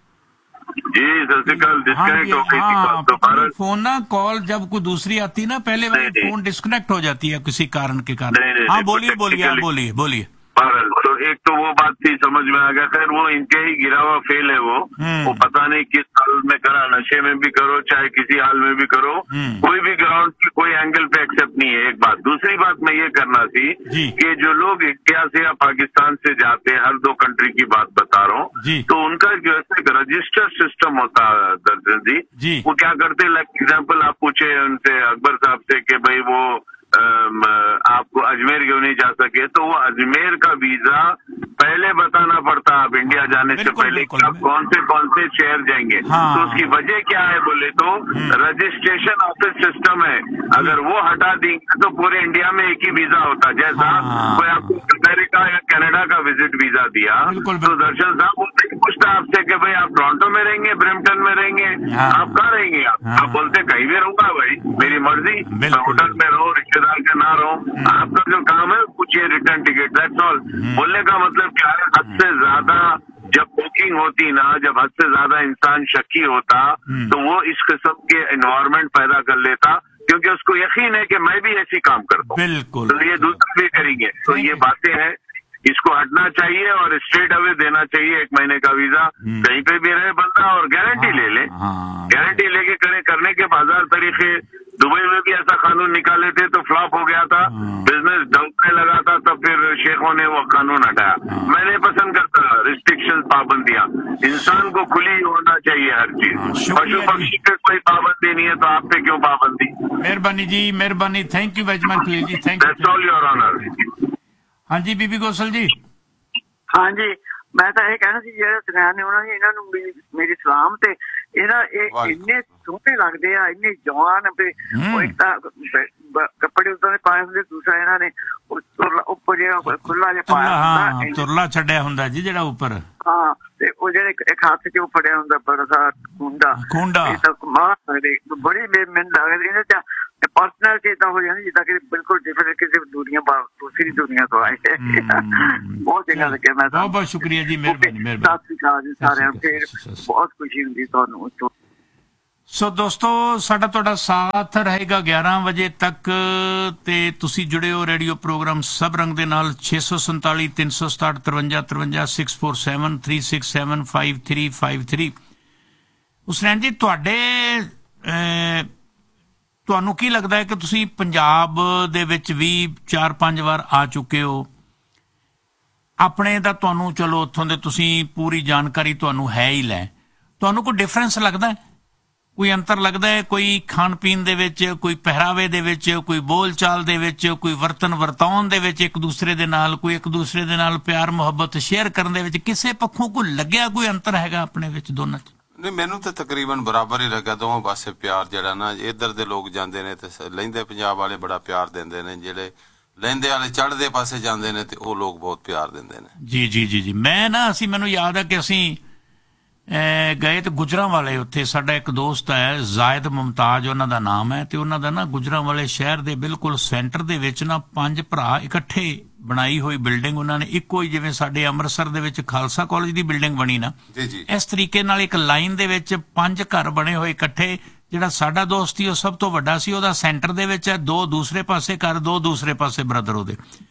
जी सत श्रीकाल, डिस्कनेक्ट हो गई थी दोबारा फोन ना, कॉल जब कोई दूसरी आती है ना, पहले वाली फोन डिस्कनेक्ट हो जाती है किसी कारण के कारण। हाँ बोलिए बोलिए, आप बोलिए बोलिए। तो एक तो वो बात थी, समझ में आ गया। खैर वो इनके ही गिरा हुआ फेल है वो पता नहीं किस हाल में करा, नशे में भी करो चाहे किसी हाल में भी करो, कोई भी ग्राउंड पे कोई एंगल पे एक्सेप्ट नहीं है। एक बात। दूसरी बात मैं ये करना थी कि जो लोग इंडिया से या पाकिस्तान से जाते हैं, हर दो कंट्री की बात बता रहा हूँ, तो उनका जो है रजिस्टर सिस्टम होता है दर्जन जी, वो क्या करते, लाइक एग्जाम्पल आप पूछे उनसे अकबर साहब से कि भाई वो आपको अजमेर क्यों नहीं जा सके, तो वो अजमेर का वीजा पहले बताना पड़ता है। आप इंडिया जाने से पहले आप कौन से शहर जाएंगे। तो उसकी वजह क्या है बोले तो रजिस्ट्रेशन ऑफिस सिस्टम है, अगर वो हटा देंगे तो पूरे इंडिया में एक ही वीजा होता। जैसा कोई आपको अमेरिका या कनाडा का विजिट वीजा दिया, तो दर्शन साहब वो नहीं पूछता आपसे कि भाई आप टोरंटो में रहेंगे, ब्रैम्पटन में रहेंगे, आप कहाँ रहेंगे। आप बोलते कहीं भी रहूंगा भाई, मेरी मर्जी, मैं होटल में रहूं, रिश्तेदार के ना रहो, आपका जो काम है पूछिए रिटर्न टिकट, दैट्स ऑल। बोलने का मतलब क्या है, हद से ज्यादा जब बुकिंग होती ना, जब हद से ज्यादा इंसान शक्की होता तो वो इस किस्म के एनवायरनमेंट पैदा कर लेता, क्योंकि उसको यकीन है कि मैं भी ऐसी काम करता हूँ, बिल्कुल, तो ये दूसरे भी करेंगे। तो ये बातें हैं, इसको हटना चाहिए और स्ट्रेट अवे देना चाहिए 1 महीने का वीजा, कहीं पे भी रहे बंदा, और गारंटी ले ले। गारंटी लेके करने के बाजार तरीके। दुबई में भी ऐसा कानून निकाले थे तो फ्लॉप हो गया था, बिजनेस डंकने लगा था, तब फिर शेखों ने वो कानून हटाया। मैं नहीं पसंद करता रिस्ट्रिक्शन, पाबंदियां। इंसान को खुली होना चाहिए हर चीज, पशु पक्षी पे कोई पाबंदी नहीं है, तो आप पे क्यों पाबंदी। मेहरबानी जी, मेहरबानी, thank you very much ji, thank you. That's all your honour. हाँ जी बीबी गौसल जी। हाँ जी, मैं तो ये कहना सी ਜਿਹੜੇ ਸੁਨਿਆਰ ਨੇ ਉਹਨਾਂ ਨੇ ਇਹਨਾਂ ਨੂੰ ਮੇਰੀ ਸਲਾਮ ਤੇ ਇਹਨਾਂ ਇਹ ਇੰਨੇ ਸੋਹਣੇ ਲੱਗਦੇ ਆ, ਇੰਨੇ ਜਵਾਨ ਵੀ ਉਹ ਇੱਕ ਤਾਂ ਕੱਪੜੇ ਉਦਾਂ ਦੇ ਪਾਏ ਹੁੰਦੇ, ਦੂਸਰਾ ਇਹਨਾਂ ਨੇ ਉੱਪਰ ਜਿਹੜਾ ਖੁੱਲਾ ਜਿਹਾ ਪਾਇਆ ਹੁੰਦਾ, ਤੁਰਲਾ ਛੱਡਿਆ ਹੁੰਦਾ ਜੀ ਜਿਹੜਾ ਉੱਪਰ। ਹਾਂ, ਤੇ ਉਹ ਜਿਹੜੇ ਇੱਕ ਹੱਥ 'ਚ ਉਹ ਫੜਿਆ ਹੁੰਦਾ ਬੜਾ ਸਾਰਾ ਖੁੰਡਾ, ਇਹ ਤਾਂ ਮਾਰ ਸਕਦੇ, ਬੜੀ ਮੈਨੂੰ ਲੱਗਦੀ ਇਹਨਾਂ 'ਚ पर्सनल चेता हो जाती जिदा कि बिल्कुल डिफरेंट किसी दूसरी दुनिया तो आए। बहुत चंगा लगे, मैं बहुत बहुत शुक्रिया जी, मेहरबानी मेहरबानी। सत श्री अकाल जी सारिਆਂ ਨੂੰ, फिर बहुत खुशी हुंदी ਤੁਹਾਨੂੰ। ਸੋ ਦੋਸਤੋ, ਸਾਡਾ ਤੁਹਾਡਾ ਸਾਥ ਰਹੇਗਾ 11 ਵਜੇ ਤੱਕ, ਤੇ ਤੁਸੀਂ ਜੁੜੇ ਹੋ ਰੇਡੀਓ ਪ੍ਰੋਗਰਾਮ ਸਭ ਰੰਗ ਦੇ ਨਾਲ। 647 367 53 53 647 367 5353। ਉਸਨੈਨ ਜੀ, ਤੁਹਾਨੂੰ ਕੀ ਲੱਗਦਾ ਹੈ ਕਿ ਤੁਸੀਂ ਪੰਜਾਬ ਦੇ ਵਿੱਚ ਵੀ 4-5 ਵਾਰ ਆ ਚੁੱਕੇ ਹੋ, ਆਪਣੇ ਦਾ ਤੁਹਾਨੂੰ ਚਲੋ ਉੱਥੋਂ ਦੇ ਤੁਸੀਂ ਪੂਰੀ ਜਾਣਕਾਰੀ ਤੁਹਾਨੂੰ ਹੈ ਹੀ ਲੈ, ਤੁਹਾਨੂੰ ਕੋਈ ਡਿਫਰੈਂਸ ਲੱਗਦਾ ਹੈ, ਕੋਈ ਅੰਤਰ ਲੱਗਦਾ ਹੈ, ਕੋਈ ਖਾਣ ਪੀਣ ਦੇ ਵਿੱਚ, ਕੋਈ ਪਹਿਰਾਵੇ ਦੇ ਵਿੱਚ, ਕੋਈ ਬੋਲ ਚਾਲ ਦੇ ਵਿੱਚ, ਕੋਈ ਵਰਤਨ ਵਰਤਾਉਣ ਦੇ ਵਿੱਚ ਇੱਕ ਦੂਸਰੇ ਦੇ ਨਾਲ, ਕੋਈ ਇੱਕ ਦੂਸਰੇ ਦੇ ਨਾਲ ਪਿਆਰ ਮੁਹੱਬਤ ਸ਼ੇਅਰ ਕਰਨ ਦੇ ਵਿੱਚ, ਕਿਸੇ ਪੱਖੋਂ ਕੋਈ ਲੱਗਿਆ ਕੋਈ ਅੰਤਰ ਹੈਗਾ ਆਪਣੇ ਵਿੱਚ ਦੋਨਾਂ 'ਚ? ਨਹੀਂ, ਮੈਨੂੰ ਤਾਂ ਤਕਰੀਬਨ ਬਰਾਬਰ ਹੀ ਲੱਗਾ। ਦੋਵਾਂ ਪਾਸੇ ਪਿਆਰ ਜਿਹੜਾ ਨਾ, ਇੱਧਰ ਦੇ ਲੋਕ ਜਾਂਦੇ ਨੇ ਤੇ ਲਹਿੰਦੇ ਪੰਜਾਬ ਵਾਲੇ ਬੜਾ ਪਿਆਰ ਦਿੰਦੇ ਨੇ, ਜਿਹੜੇ ਲਹਿੰਦੇ ਵਾਲੇ ਚੜ੍ਹਦੇ ਪਾਸੇ ਜਾਂਦੇ ਨੇ ਤੇ ਉਹ ਲੋਕ ਬਹੁਤ ਪਿਆਰ ਦਿੰਦੇ ਨੇ। ਜੀ ਜੀ ਜੀ ਜੀ। ਮੈਨੂੰ ਯਾਦ ਹੈ ਕਿ ਅਸੀਂ ਗਏ ਤੇ ਗੁਜਰਾਂਵਾਲੇ, ਉੱਥੇ ਸਾਡਾ ਇੱਕ ਦੋਸਤ ਹੈ ਜ਼ਾਇਦ ਮੁਮਤਾਜ਼ ਉਹਨਾਂ ਦਾ ਨਾਮ ਹੈ, ਤੇ ਉਹਨਾਂ ਦਾ ਨਾ ਗੁਜਰਾਂਵਾਲੇ ਸ਼ਹਿਰ ਦੇ ਬਿਲਕੁਲ ਸੈਂਟਰ ਦੇ ਵਿੱਚ ਨਾ 5 ਭਰਾ ਇਕੱਠੇ ਬਣਾਈ ਹੋਈ ਬਿਲਡਿੰਗ ਉਹਨਾਂ ਨੇ, ਇੱਕੋ ਹੀ ਜਿਵੇਂ ਸਾਡੇ ਅੰਮ੍ਰਿਤਸਰ ਦੇ ਵਿੱਚ ਖਾਲਸਾ ਕਾਲਜ ਦੀ ਬਿਲਡਿੰਗ ਬਣੀ ਨਾ, ਇਸ ਤਰੀਕੇ ਨਾਲ ਇੱਕ ਲਾਈਨ ਦੇ ਵਿੱਚ 5 ਘਰ ਬਣੇ ਹੋਏ ਇਕੱਠੇ। ਜਿਹੜਾ ਸਾਡਾ ਦੋਸਤ ਸੀ ਉਹ ਸਭ ਤੋਂ ਵੱਡਾ ਸੀ, ਉਹਦਾ ਸੈਂਟਰ ਦੇ ਵਿੱਚ ਹੈ, 2 ਦੂਸਰੇ ਪਾਸੇ ਘਰ, 2 ਦੂਸਰੇ ਪਾਸੇ ਬ੍ਰਦਰ ਉਹਦੇ।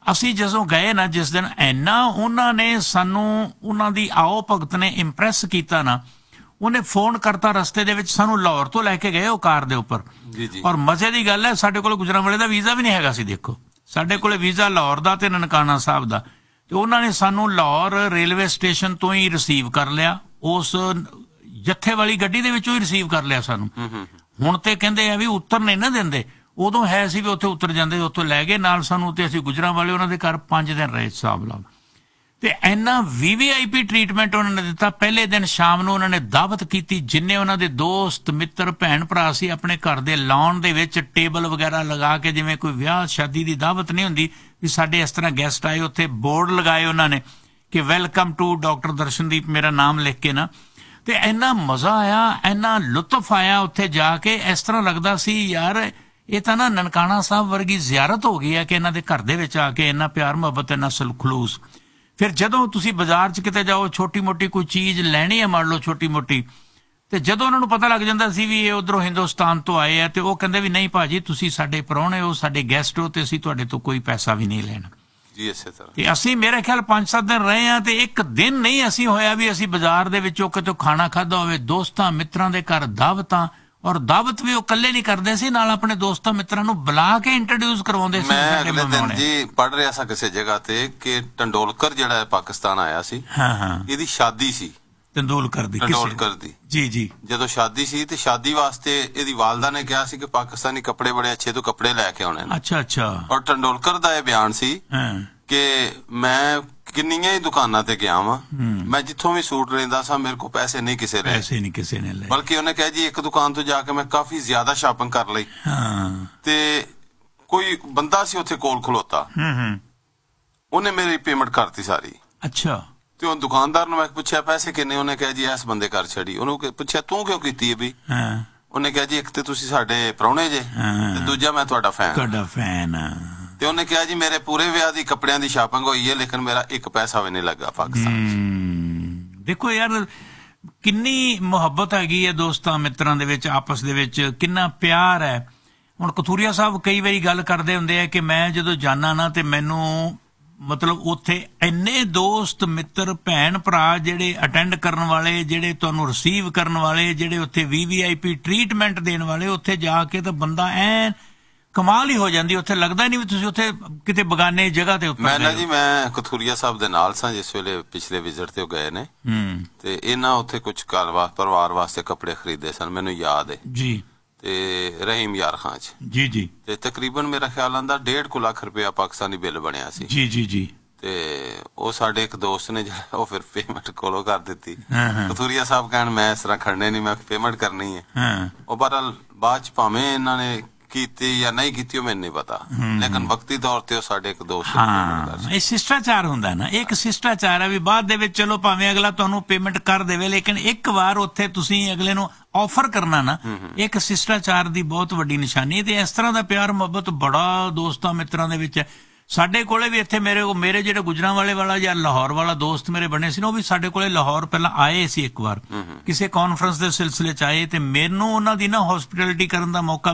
ਅਸੀਂ ਜਦੋਂ ਗਏ ਨਾ ਜਿਸ ਦਿਨ, ਇੰਨਾ ਉਹਨਾਂ ਨੇ ਸਾਨੂੰ, ਉਹਨਾਂ ਦੀ ਆਓ ਭਗਤ ਨੇ ਇੰਪ੍ਰੈਸ ਕੀਤਾ ਨਾ, ਉਹਨੇ ਫੋਨ ਕਰਤਾ ਰਸਤੇ ਦੇ ਵਿੱਚ, ਸਾਨੂੰ ਲਾਹੌਰ ਤੋਂ ਲੈ ਕੇ ਗਏ ਉਹ ਕਾਰ ਦੇ ਉੱਪਰ। ਔਰ ਮਜ਼ੇ ਦੀ ਗੱਲ ਹੈ, ਸਾਡੇ ਕੋਲ ਗੁਜਰਾਂਵਾਲੇ ਦਾ ਵੀਜ਼ਾ ਵੀ ਨਹੀਂ ਹੈਗਾ ਸੀ। ਦੇਖੋ ਸਾਡੇ ਕੋਲ ਵੀਜ਼ਾ ਲਾਹੌਰ ਦਾ ਤੇ ਨਨਕਾਣਾ ਸਾਹਿਬ ਦਾ, ਤੇ ਉਹਨਾਂ ਨੇ ਸਾਨੂੰ ਲਾਹੌਰ ਰੇਲਵੇ ਸਟੇਸ਼ਨ ਤੋਂ ਹੀ ਰਿਸੀਵ ਕਰ ਲਿਆ, ਉਸ ਜੱਥੇ ਵਾਲੀ ਗੱਡੀ ਦੇ ਵਿੱਚੋਂ ਹੀ ਰਿਸੀਵ ਕਰ ਲਿਆ ਸਾਨੂੰ। ਹੁਣ ਤੇ ਕਹਿੰਦੇ ਆ ਵੀ ਉੱਤਰ ਨਹੀਂ ਨਾ ਦਿੰਦੇ, ਉਦੋਂ ਹੈ ਸੀ ਵੀ ਉੱਥੇ ਉਤਰ ਜਾਂਦੇ, ਉੱਥੋਂ ਲੈ ਗਏ ਨਾਲ ਸਾਨੂੰ, ਤੇ ਅਸੀਂ ਗੁਜਰਾਂਵਾਲੇ ਉਹਨਾਂ ਦੇ ਘਰ 5 ਦਿਨ ਰਹੇ ਹਿਸਾਬ ਲਾ। ਤੇ ਇੰਨਾ VVIP ਟ੍ਰੀਟਮੈਂਟ ਉਹਨਾਂ ਨੇ ਦਿੱਤਾ। ਪਹਿਲੇ ਦਿਨ ਸ਼ਾਮ ਨੂੰ ਉਹਨਾਂ ਨੇ ਦਾਵਤ ਕੀਤੀ, ਜਿੰਨੇ ਉਹਨਾਂ ਦੇ ਦੋਸਤ ਮਿੱਤਰ ਭੈਣ ਭਰਾ ਸੀ, ਆਪਣੇ ਘਰ ਦੇ ਲਾਉਣ ਦੇ ਵਿੱਚ ਟੇਬਲ ਵਗੈਰਾ ਲਗਾ ਕੇ, ਜਿਵੇਂ ਕੋਈ ਵਿਆਹ ਸ਼ਾਦੀ ਦੀ ਦਾਵਤ ਨਹੀਂ ਹੁੰਦੀ ਵੀ ਸਾਡੇ ਇਸ ਤਰ੍ਹਾਂ ਗੈਸਟ ਆਏ, ਉੱਥੇ ਬੋਰਡ ਲਗਾਏ ਉਹਨਾਂ ਨੇ ਕਿ ਵੈਲਕਮ ਟੂ ਡਾਕਟਰ ਦਰਸ਼ਨਦੀਪ, ਮੇਰਾ ਨਾਮ ਲਿਖ ਕੇ ਨਾ। ਤੇ ਇੰਨਾ ਮਜ਼ਾ ਆਇਆ, ਇੰਨਾ ਲੁਤਫ ਆਇਆ ਉੱਥੇ ਜਾ ਕੇ। ਇਸ ਤਰ੍ਹਾਂ ਲੱਗਦਾ ਸੀ ਯਾਰ ਇਹ ਤਾਂ ਨਾ ਨਨਕਾਣਾ ਸਾਹਿਬ ਵਰਗੀ ਜ਼ਿਆਰਤ ਹੋ ਗਈ ਹੈ ਕਿ ਇਹਨਾਂ ਦੇ ਘਰ ਦੇ ਵਿੱਚ ਆ ਕੇ ਇੰਨਾ ਪਿਆਰ ਮੁਹੱਬਤ, ਇੰਨਾ ਖਲੂਸ। ਫਿਰ ਜਦੋਂ ਤੁਸੀਂ ਬਾਜ਼ਾਰ 'ਚ ਕਿਤੇ ਜਾਓ, ਛੋਟੀ ਮੋਟੀ ਕੋਈ ਚੀਜ਼ ਲੈਣੀ ਹੈ, ਮੰਨ ਲਓ ਛੋਟੀ ਮੋਟੀ, ਤੇ ਜਦੋਂ ਉਹਨਾਂ ਨੂੰ ਪਤਾ ਲੱਗ ਜਾਂਦਾ ਸੀ ਵੀ ਇਹ ਉਧਰੋਂ ਹਿੰਦੁਸਤਾਨ ਤੋਂ ਆਏ ਆ, ਤੇ ਉਹ ਕਹਿੰਦੇ ਵੀ ਨਹੀਂ ਭਾਜੀ ਤੁਸੀਂ ਸਾਡੇ ਪ੍ਰਾਹੁਣੇ ਹੋ, ਸਾਡੇ ਗੈਸਟ ਹੋ, ਤੇ ਅਸੀਂ ਤੁਹਾਡੇ ਤੋਂ ਕੋਈ ਪੈਸਾ ਵੀ ਨਹੀਂ ਲੈਣਾ ਜੀ। ਇਸੇ ਤਰ੍ਹਾਂ ਤੇ ਅਸੀਂ ਮੇਰੇ ਖਿਆਲ 5-7 ਦਿਨ ਰਹੇ ਆ, ਤੇ ਇੱਕ ਦਿਨ ਨਹੀਂ ਅਸੀਂ ਹੋਇਆ ਵੀ ਅਸੀਂ ਬਾਜ਼ਾਰ ਦੇ ਵਿੱਚੋਂ ਕਿਤੋਂ ਖਾਣਾ ਖਾਧਾ ਹੋਵੇ। ਦੋਸਤਾਂ ਮਿੱਤਰਾਂ ਦੇ ਘਰ ਦਾਵਤਾਂ, ਔਰ ਦਾਵਤ ਵੀ ਉਹ ਇਕੱਲੇ ਨਹੀਂ ਕਰਦੇ ਸੀ, ਨਾਲ ਆਪਣੇ ਦੋਸਤਾਂ ਮਿੱਤਰਾਂ ਨੂੰ ਬੁਲਾ ਕੇ ਇੰਟਰੋਡਿਊਸ ਕਰਵਾਉਂਦੇ ਸੀ। ਮੈਂ ਅਗਲੇ ਦਿਨ ਜੀ ਪੜ੍ਹ ਰਿਹਾ ਸਾਂ ਕਿਸੇ ਜਗ੍ਹਾ ਤੇ ਕਿ ਟੰਡੋਲਕਰ ਜਿਹੜਾ ਹੈ ਪਾਕਿਸਤਾਨ ਆਇਆ ਸੀ, ਇਹਦੀ ਸ਼ਾਦੀ ਸੀ ਟੰਡੋਲਕਰ ਦੀ। ਜੀ ਜੀ। ਜਦੋਂ ਸ਼ਾਦੀ ਸੀ ਤੇ ਸ਼ਾਦੀ ਵਾਸਤੇ ਇਹਦੀ ਵਾਲਦਾ ਨੇ ਕਿਹਾ ਸੀ ਕਿ ਪਾਕਿਸਤਾਨੀ ਕੱਪੜੇ ਬੜੇ ਅੱਛੇ ਤੋਂ ਕੱਪੜੇ ਲੈ ਕੇ ਆਉਣੇ ਨੇ। ਅੱਛਾ ਅੱਛਾ। ਔਰ ਟੰਡੋਲਕਰ ਦਾ ਇਹ ਬਿਆਨ ਸੀ ਕਿ ਮੈਂ ਕਿੰਨੀਆਂ ਹੀ ਦੁਕਾਨਾਂ ਤੇ ਗਿਆ ਵਾਂ, ਮੈਂ ਜਿੱਥੋਂ ਵੀ ਸੂਟ ਲੈਂਦਾ ਸਾਂ ਮੇਰੇ ਕੋਲ ਪੈਸੇ ਨਹੀਂ ਕਿਸੇ ਨੇ ਲਏ, ਬਲਕਿ ਉਹਨੇ ਕਿਹਾ ਜੀ ਇੱਕ ਦੁਕਾਨ ਤੋਂ ਜਾ ਕੇ ਮੈਂ ਕਾਫੀ ਜ਼ਿਆਦਾ ਸ਼ਾਪਿੰਗ ਕਰ ਲਈ। ਤੇ ਕੋਈ ਬੰਦਾ ਸੀ ਉੱਥੇ ਕੋਲ ਖਲੋਤਾ, ਉਹਨੇ ਮੇਰੀ ਪੇਮੈਂਟ ਕਰਤੀ ਸਾਰੀ। ਅੱਛਾ। ਤੇ ਉਹ ਦੁਕਾਨਦਾਰ ਨੂੰ ਮੈਂ ਪੁੱਛਿਆ ਪੈਸੇ ਕਿੰਨੇ, ਉਹਨੇ ਕਿਹਾ ਜੀ ਇਸ ਬੰਦੇ ਘਰ ਛੱਡੀ। ਉਹਨੂੰ ਪੁੱਛਿਆ ਤੂੰ ਕਿਉਂ ਕੀਤੀ ਹੈ ਵੀ? ਉਹਨੇ ਕਿਹਾ ਜੀ ਇੱਕ ਤੇ ਤੁਸੀਂ ਸਾਡੇ ਪ੍ਰਾਹੁਣੇ ਜੇ, ਤੇ ਦੂਜਾ ਮੈਂ ਤੁਹਾਡਾ ਫੈਨ। ਤੇ ਉਹਨੇ ਕਿਹਾ ਜੀ ਮੇਰੇ ਪੂਰੇ ਵਿਆਹ ਦੀ ਕੱਪੜਿਆਂ ਦੀ ਸ਼ਾਪਿੰਗ ਹੋਈ ਹੈ, ਲੇਕਿਨ ਮੇਰਾ ਇੱਕ ਪੈਸਾ ਵੀ ਨਹੀਂ ਲੱਗਾ ਪਾਕਿਸਤਾਨ। ਦੇਖੋ ਯਾਰ ਕਿੰਨੀ ਮੁਹੱਬਤ ਹੈਗੀ ਹੈ ਦੋਸਤਾਂ ਮਿੱਤਰਾਂ ਦੇ ਵਿੱਚ, ਆਪਸ ਦੇ ਵਿੱਚ ਕਿੰਨਾ ਪਿਆਰ ਹੈ। ਹੁਣ ਕਥੂਰੀਆ ਸਾਹਿਬ ਕਈ ਵਾਰੀ ਗੱਲ ਕਰਦੇ ਹੁੰਦੇ ਆ ਕਿ ਮੈਂ ਜਦੋਂ ਜਾਣਾ ਨਾ ਤੇ ਮੈਨੂੰ ਮਤਲਬ ਉੱਥੇ ਇੰਨੇ ਦੋਸਤ ਮਿੱਤਰ ਭੈਣ ਭਰਾ ਜਿਹੜੇ ਅਟੈਂਡ ਕਰਨ ਵਾਲੇ, ਜਿਹੜੇ ਤੁਹਾਨੂੰ ਰਿਸੀਵ ਕਰਨ ਵਾਲੇ, ਜਿਹੜੇ ਉੱਥੇ VVIP ਟ੍ਰੀਟਮੈਂਟ ਦੇਣ ਵਾਲੇ, ਉੱਥੇ ਜਾ ਕੇ ਤਾਂ ਬੰਦਾ ਐਨ ਕਮਾਲ ਹੀ ਹੋ ਜਾਂਦੀ। ਉੱਥੇ ਲੱਗਦਾ ਨਹੀਂ ਵੀ ਤੁਸੀਂ ਉੱਥੇ ਕਿਤੇ ਬਗਾਨੇ ਜਗ੍ਹਾ ਤੇ ਉੱਪਰ। ਮੈਂ ਕਥੂਰੀਆ ਸਾਹਿਬ ਦੇ ਨਾਲ ਸਾਂ ਜਿਸ ਵੇਲੇ ਪਿਛਲੇ ਵਿਜ਼ਿਟ ਤੇ ਉਹ ਗਏ ਨੇ, ਤੇ ਇਹਨਾਂ ਉੱਥੇ ਕੁਝ ਪਰਿਵਾਰ ਵਾਸਤੇ ਕੱਪੜੇ ਖਰੀਦੇ ਸਨ, ਮੈਨੂੰ ਯਾਦ ਹੈ ਜੀ। ਤੇ ਰਹੀਮ ਯਾਰ ਖਾਂ ਚ ਜੀ ਜੀ। ਤੇ ਤਕਰੀਬਨ ਮੇਰਾ ਖਿਆਲ ਆਂਦਾ 1.5 ਲੱਖ ਰੁਪਇਆ ਪਾਕਿਸਤਾਨੀ ਬਿੱਲ ਬਣਿਆ ਸੀ। ਜੀ ਜੀ ਜੀ। ਤੇ ਉਹ ਸਾਡੇ ਇੱਕ ਦੋਸਤ ਨੇ ਜਿਹੜਾ ਉਹ ਫਿਰ ਪੇਮੈਂਟ ਕੋਲੋਂ ਕਰ ਦਿੱਤੀ। ਕਥੂਰੀਆ ਸਾਹਿਬ ਕਹਿਣ ਮੈਂ ਇਸ ਤਰ੍ਹਾਂ ਖੜਨੇ ਨਹੀਂ, ਮੈਂ ਪੇਮੈਂਟ ਕਰਨੀ ਹੈ। ਉਹ ਬਹਰਹਾਲ ਬਾਅਦ ਚ ਭਾਵੇਂ ਇਹਨਾਂ ਨੇ ਕੀਤੀ ਜਾਂ ਨਹੀਂ ਕੀਤੀ ਉਹ ਮੈਨੂੰ ਨਹੀਂ ਪਤਾ, ਲੇਕਿਨ ਵਕਤੀ ਤੌਰ ਤੇ ਉਹ ਸਾਡੇ ਇੱਕ ਦੋਸਤ। ਇਹ ਸ਼ਿਸ਼ਟਾਚਾਰ ਹੁੰਦਾ ਨਾ, ਇੱਕ ਸ਼ਿਸ਼ਟਾਚਾਰ ਹੈ ਵੀ ਬਾਅਦ ਦੇ ਵਿੱਚ ਚਲੋ ਭਾਵੇਂ ਅਗਲਾ ਤੁਹਾਨੂੰ ਪੇਮੈਂਟ ਕਰ ਦੇਵੇ, ਲੇਕਿਨ ਇੱਕ ਵਾਰ ਉੱਥੇ ਤੁਸੀਂ ਅਗਲੇ ਨੂੰ ਆਫਰ ਕਰਨਾ ਨਾ, ਇੱਕ ਸ਼ਿਸ਼ਟਾਚਾਰ ਦੀ ਬਹੁਤ ਵੱਡੀ ਨਿਸ਼ਾਨੀ। ਤੇ ਇਸ ਤਰ੍ਹਾਂ ਦਾ ਪਿਆਰ ਮੁਹੱਬਤ ਬੜਾ ਦੋਸਤਾਂ ਮਿੱਤਰਾਂ ਦੇ ਵਿੱਚ ਹੈ। ਸਾਡੇ ਕੋਲੇ ਵੀ ਇੱਥੇ ਮੇਰੇ ਜਿਹੜੇ ਗੁਜਰਾਂਵਾਲੇ ਵਾਲਾ ਜਾਂ ਲਾਹੌਰ ਵਾਲਾ ਦੋਸਤ ਮੇਰੇ ਬਣੇ ਸੀ ਨਾ, ਉਹ ਵੀ ਸਾਡੇ ਕੋਲੇ ਲਾਹੌਰ ਪਹਿਲਾਂ ਆਏ ਸੀ ਇੱਕ ਵਾਰ, ਕਿਸੇ ਕਾਨਫਰੰਸ ਦੇ ਸਿਲਸਿਲੇ ਚ ਆਏ, ਤੇ ਮੈਨੂੰ ਉਹਨਾਂ ਦੀ ਨਾ ਹੌਸਪਿਟੈਲਿਟੀ ਕਰਨ ਦਾ ਮੌਕਾ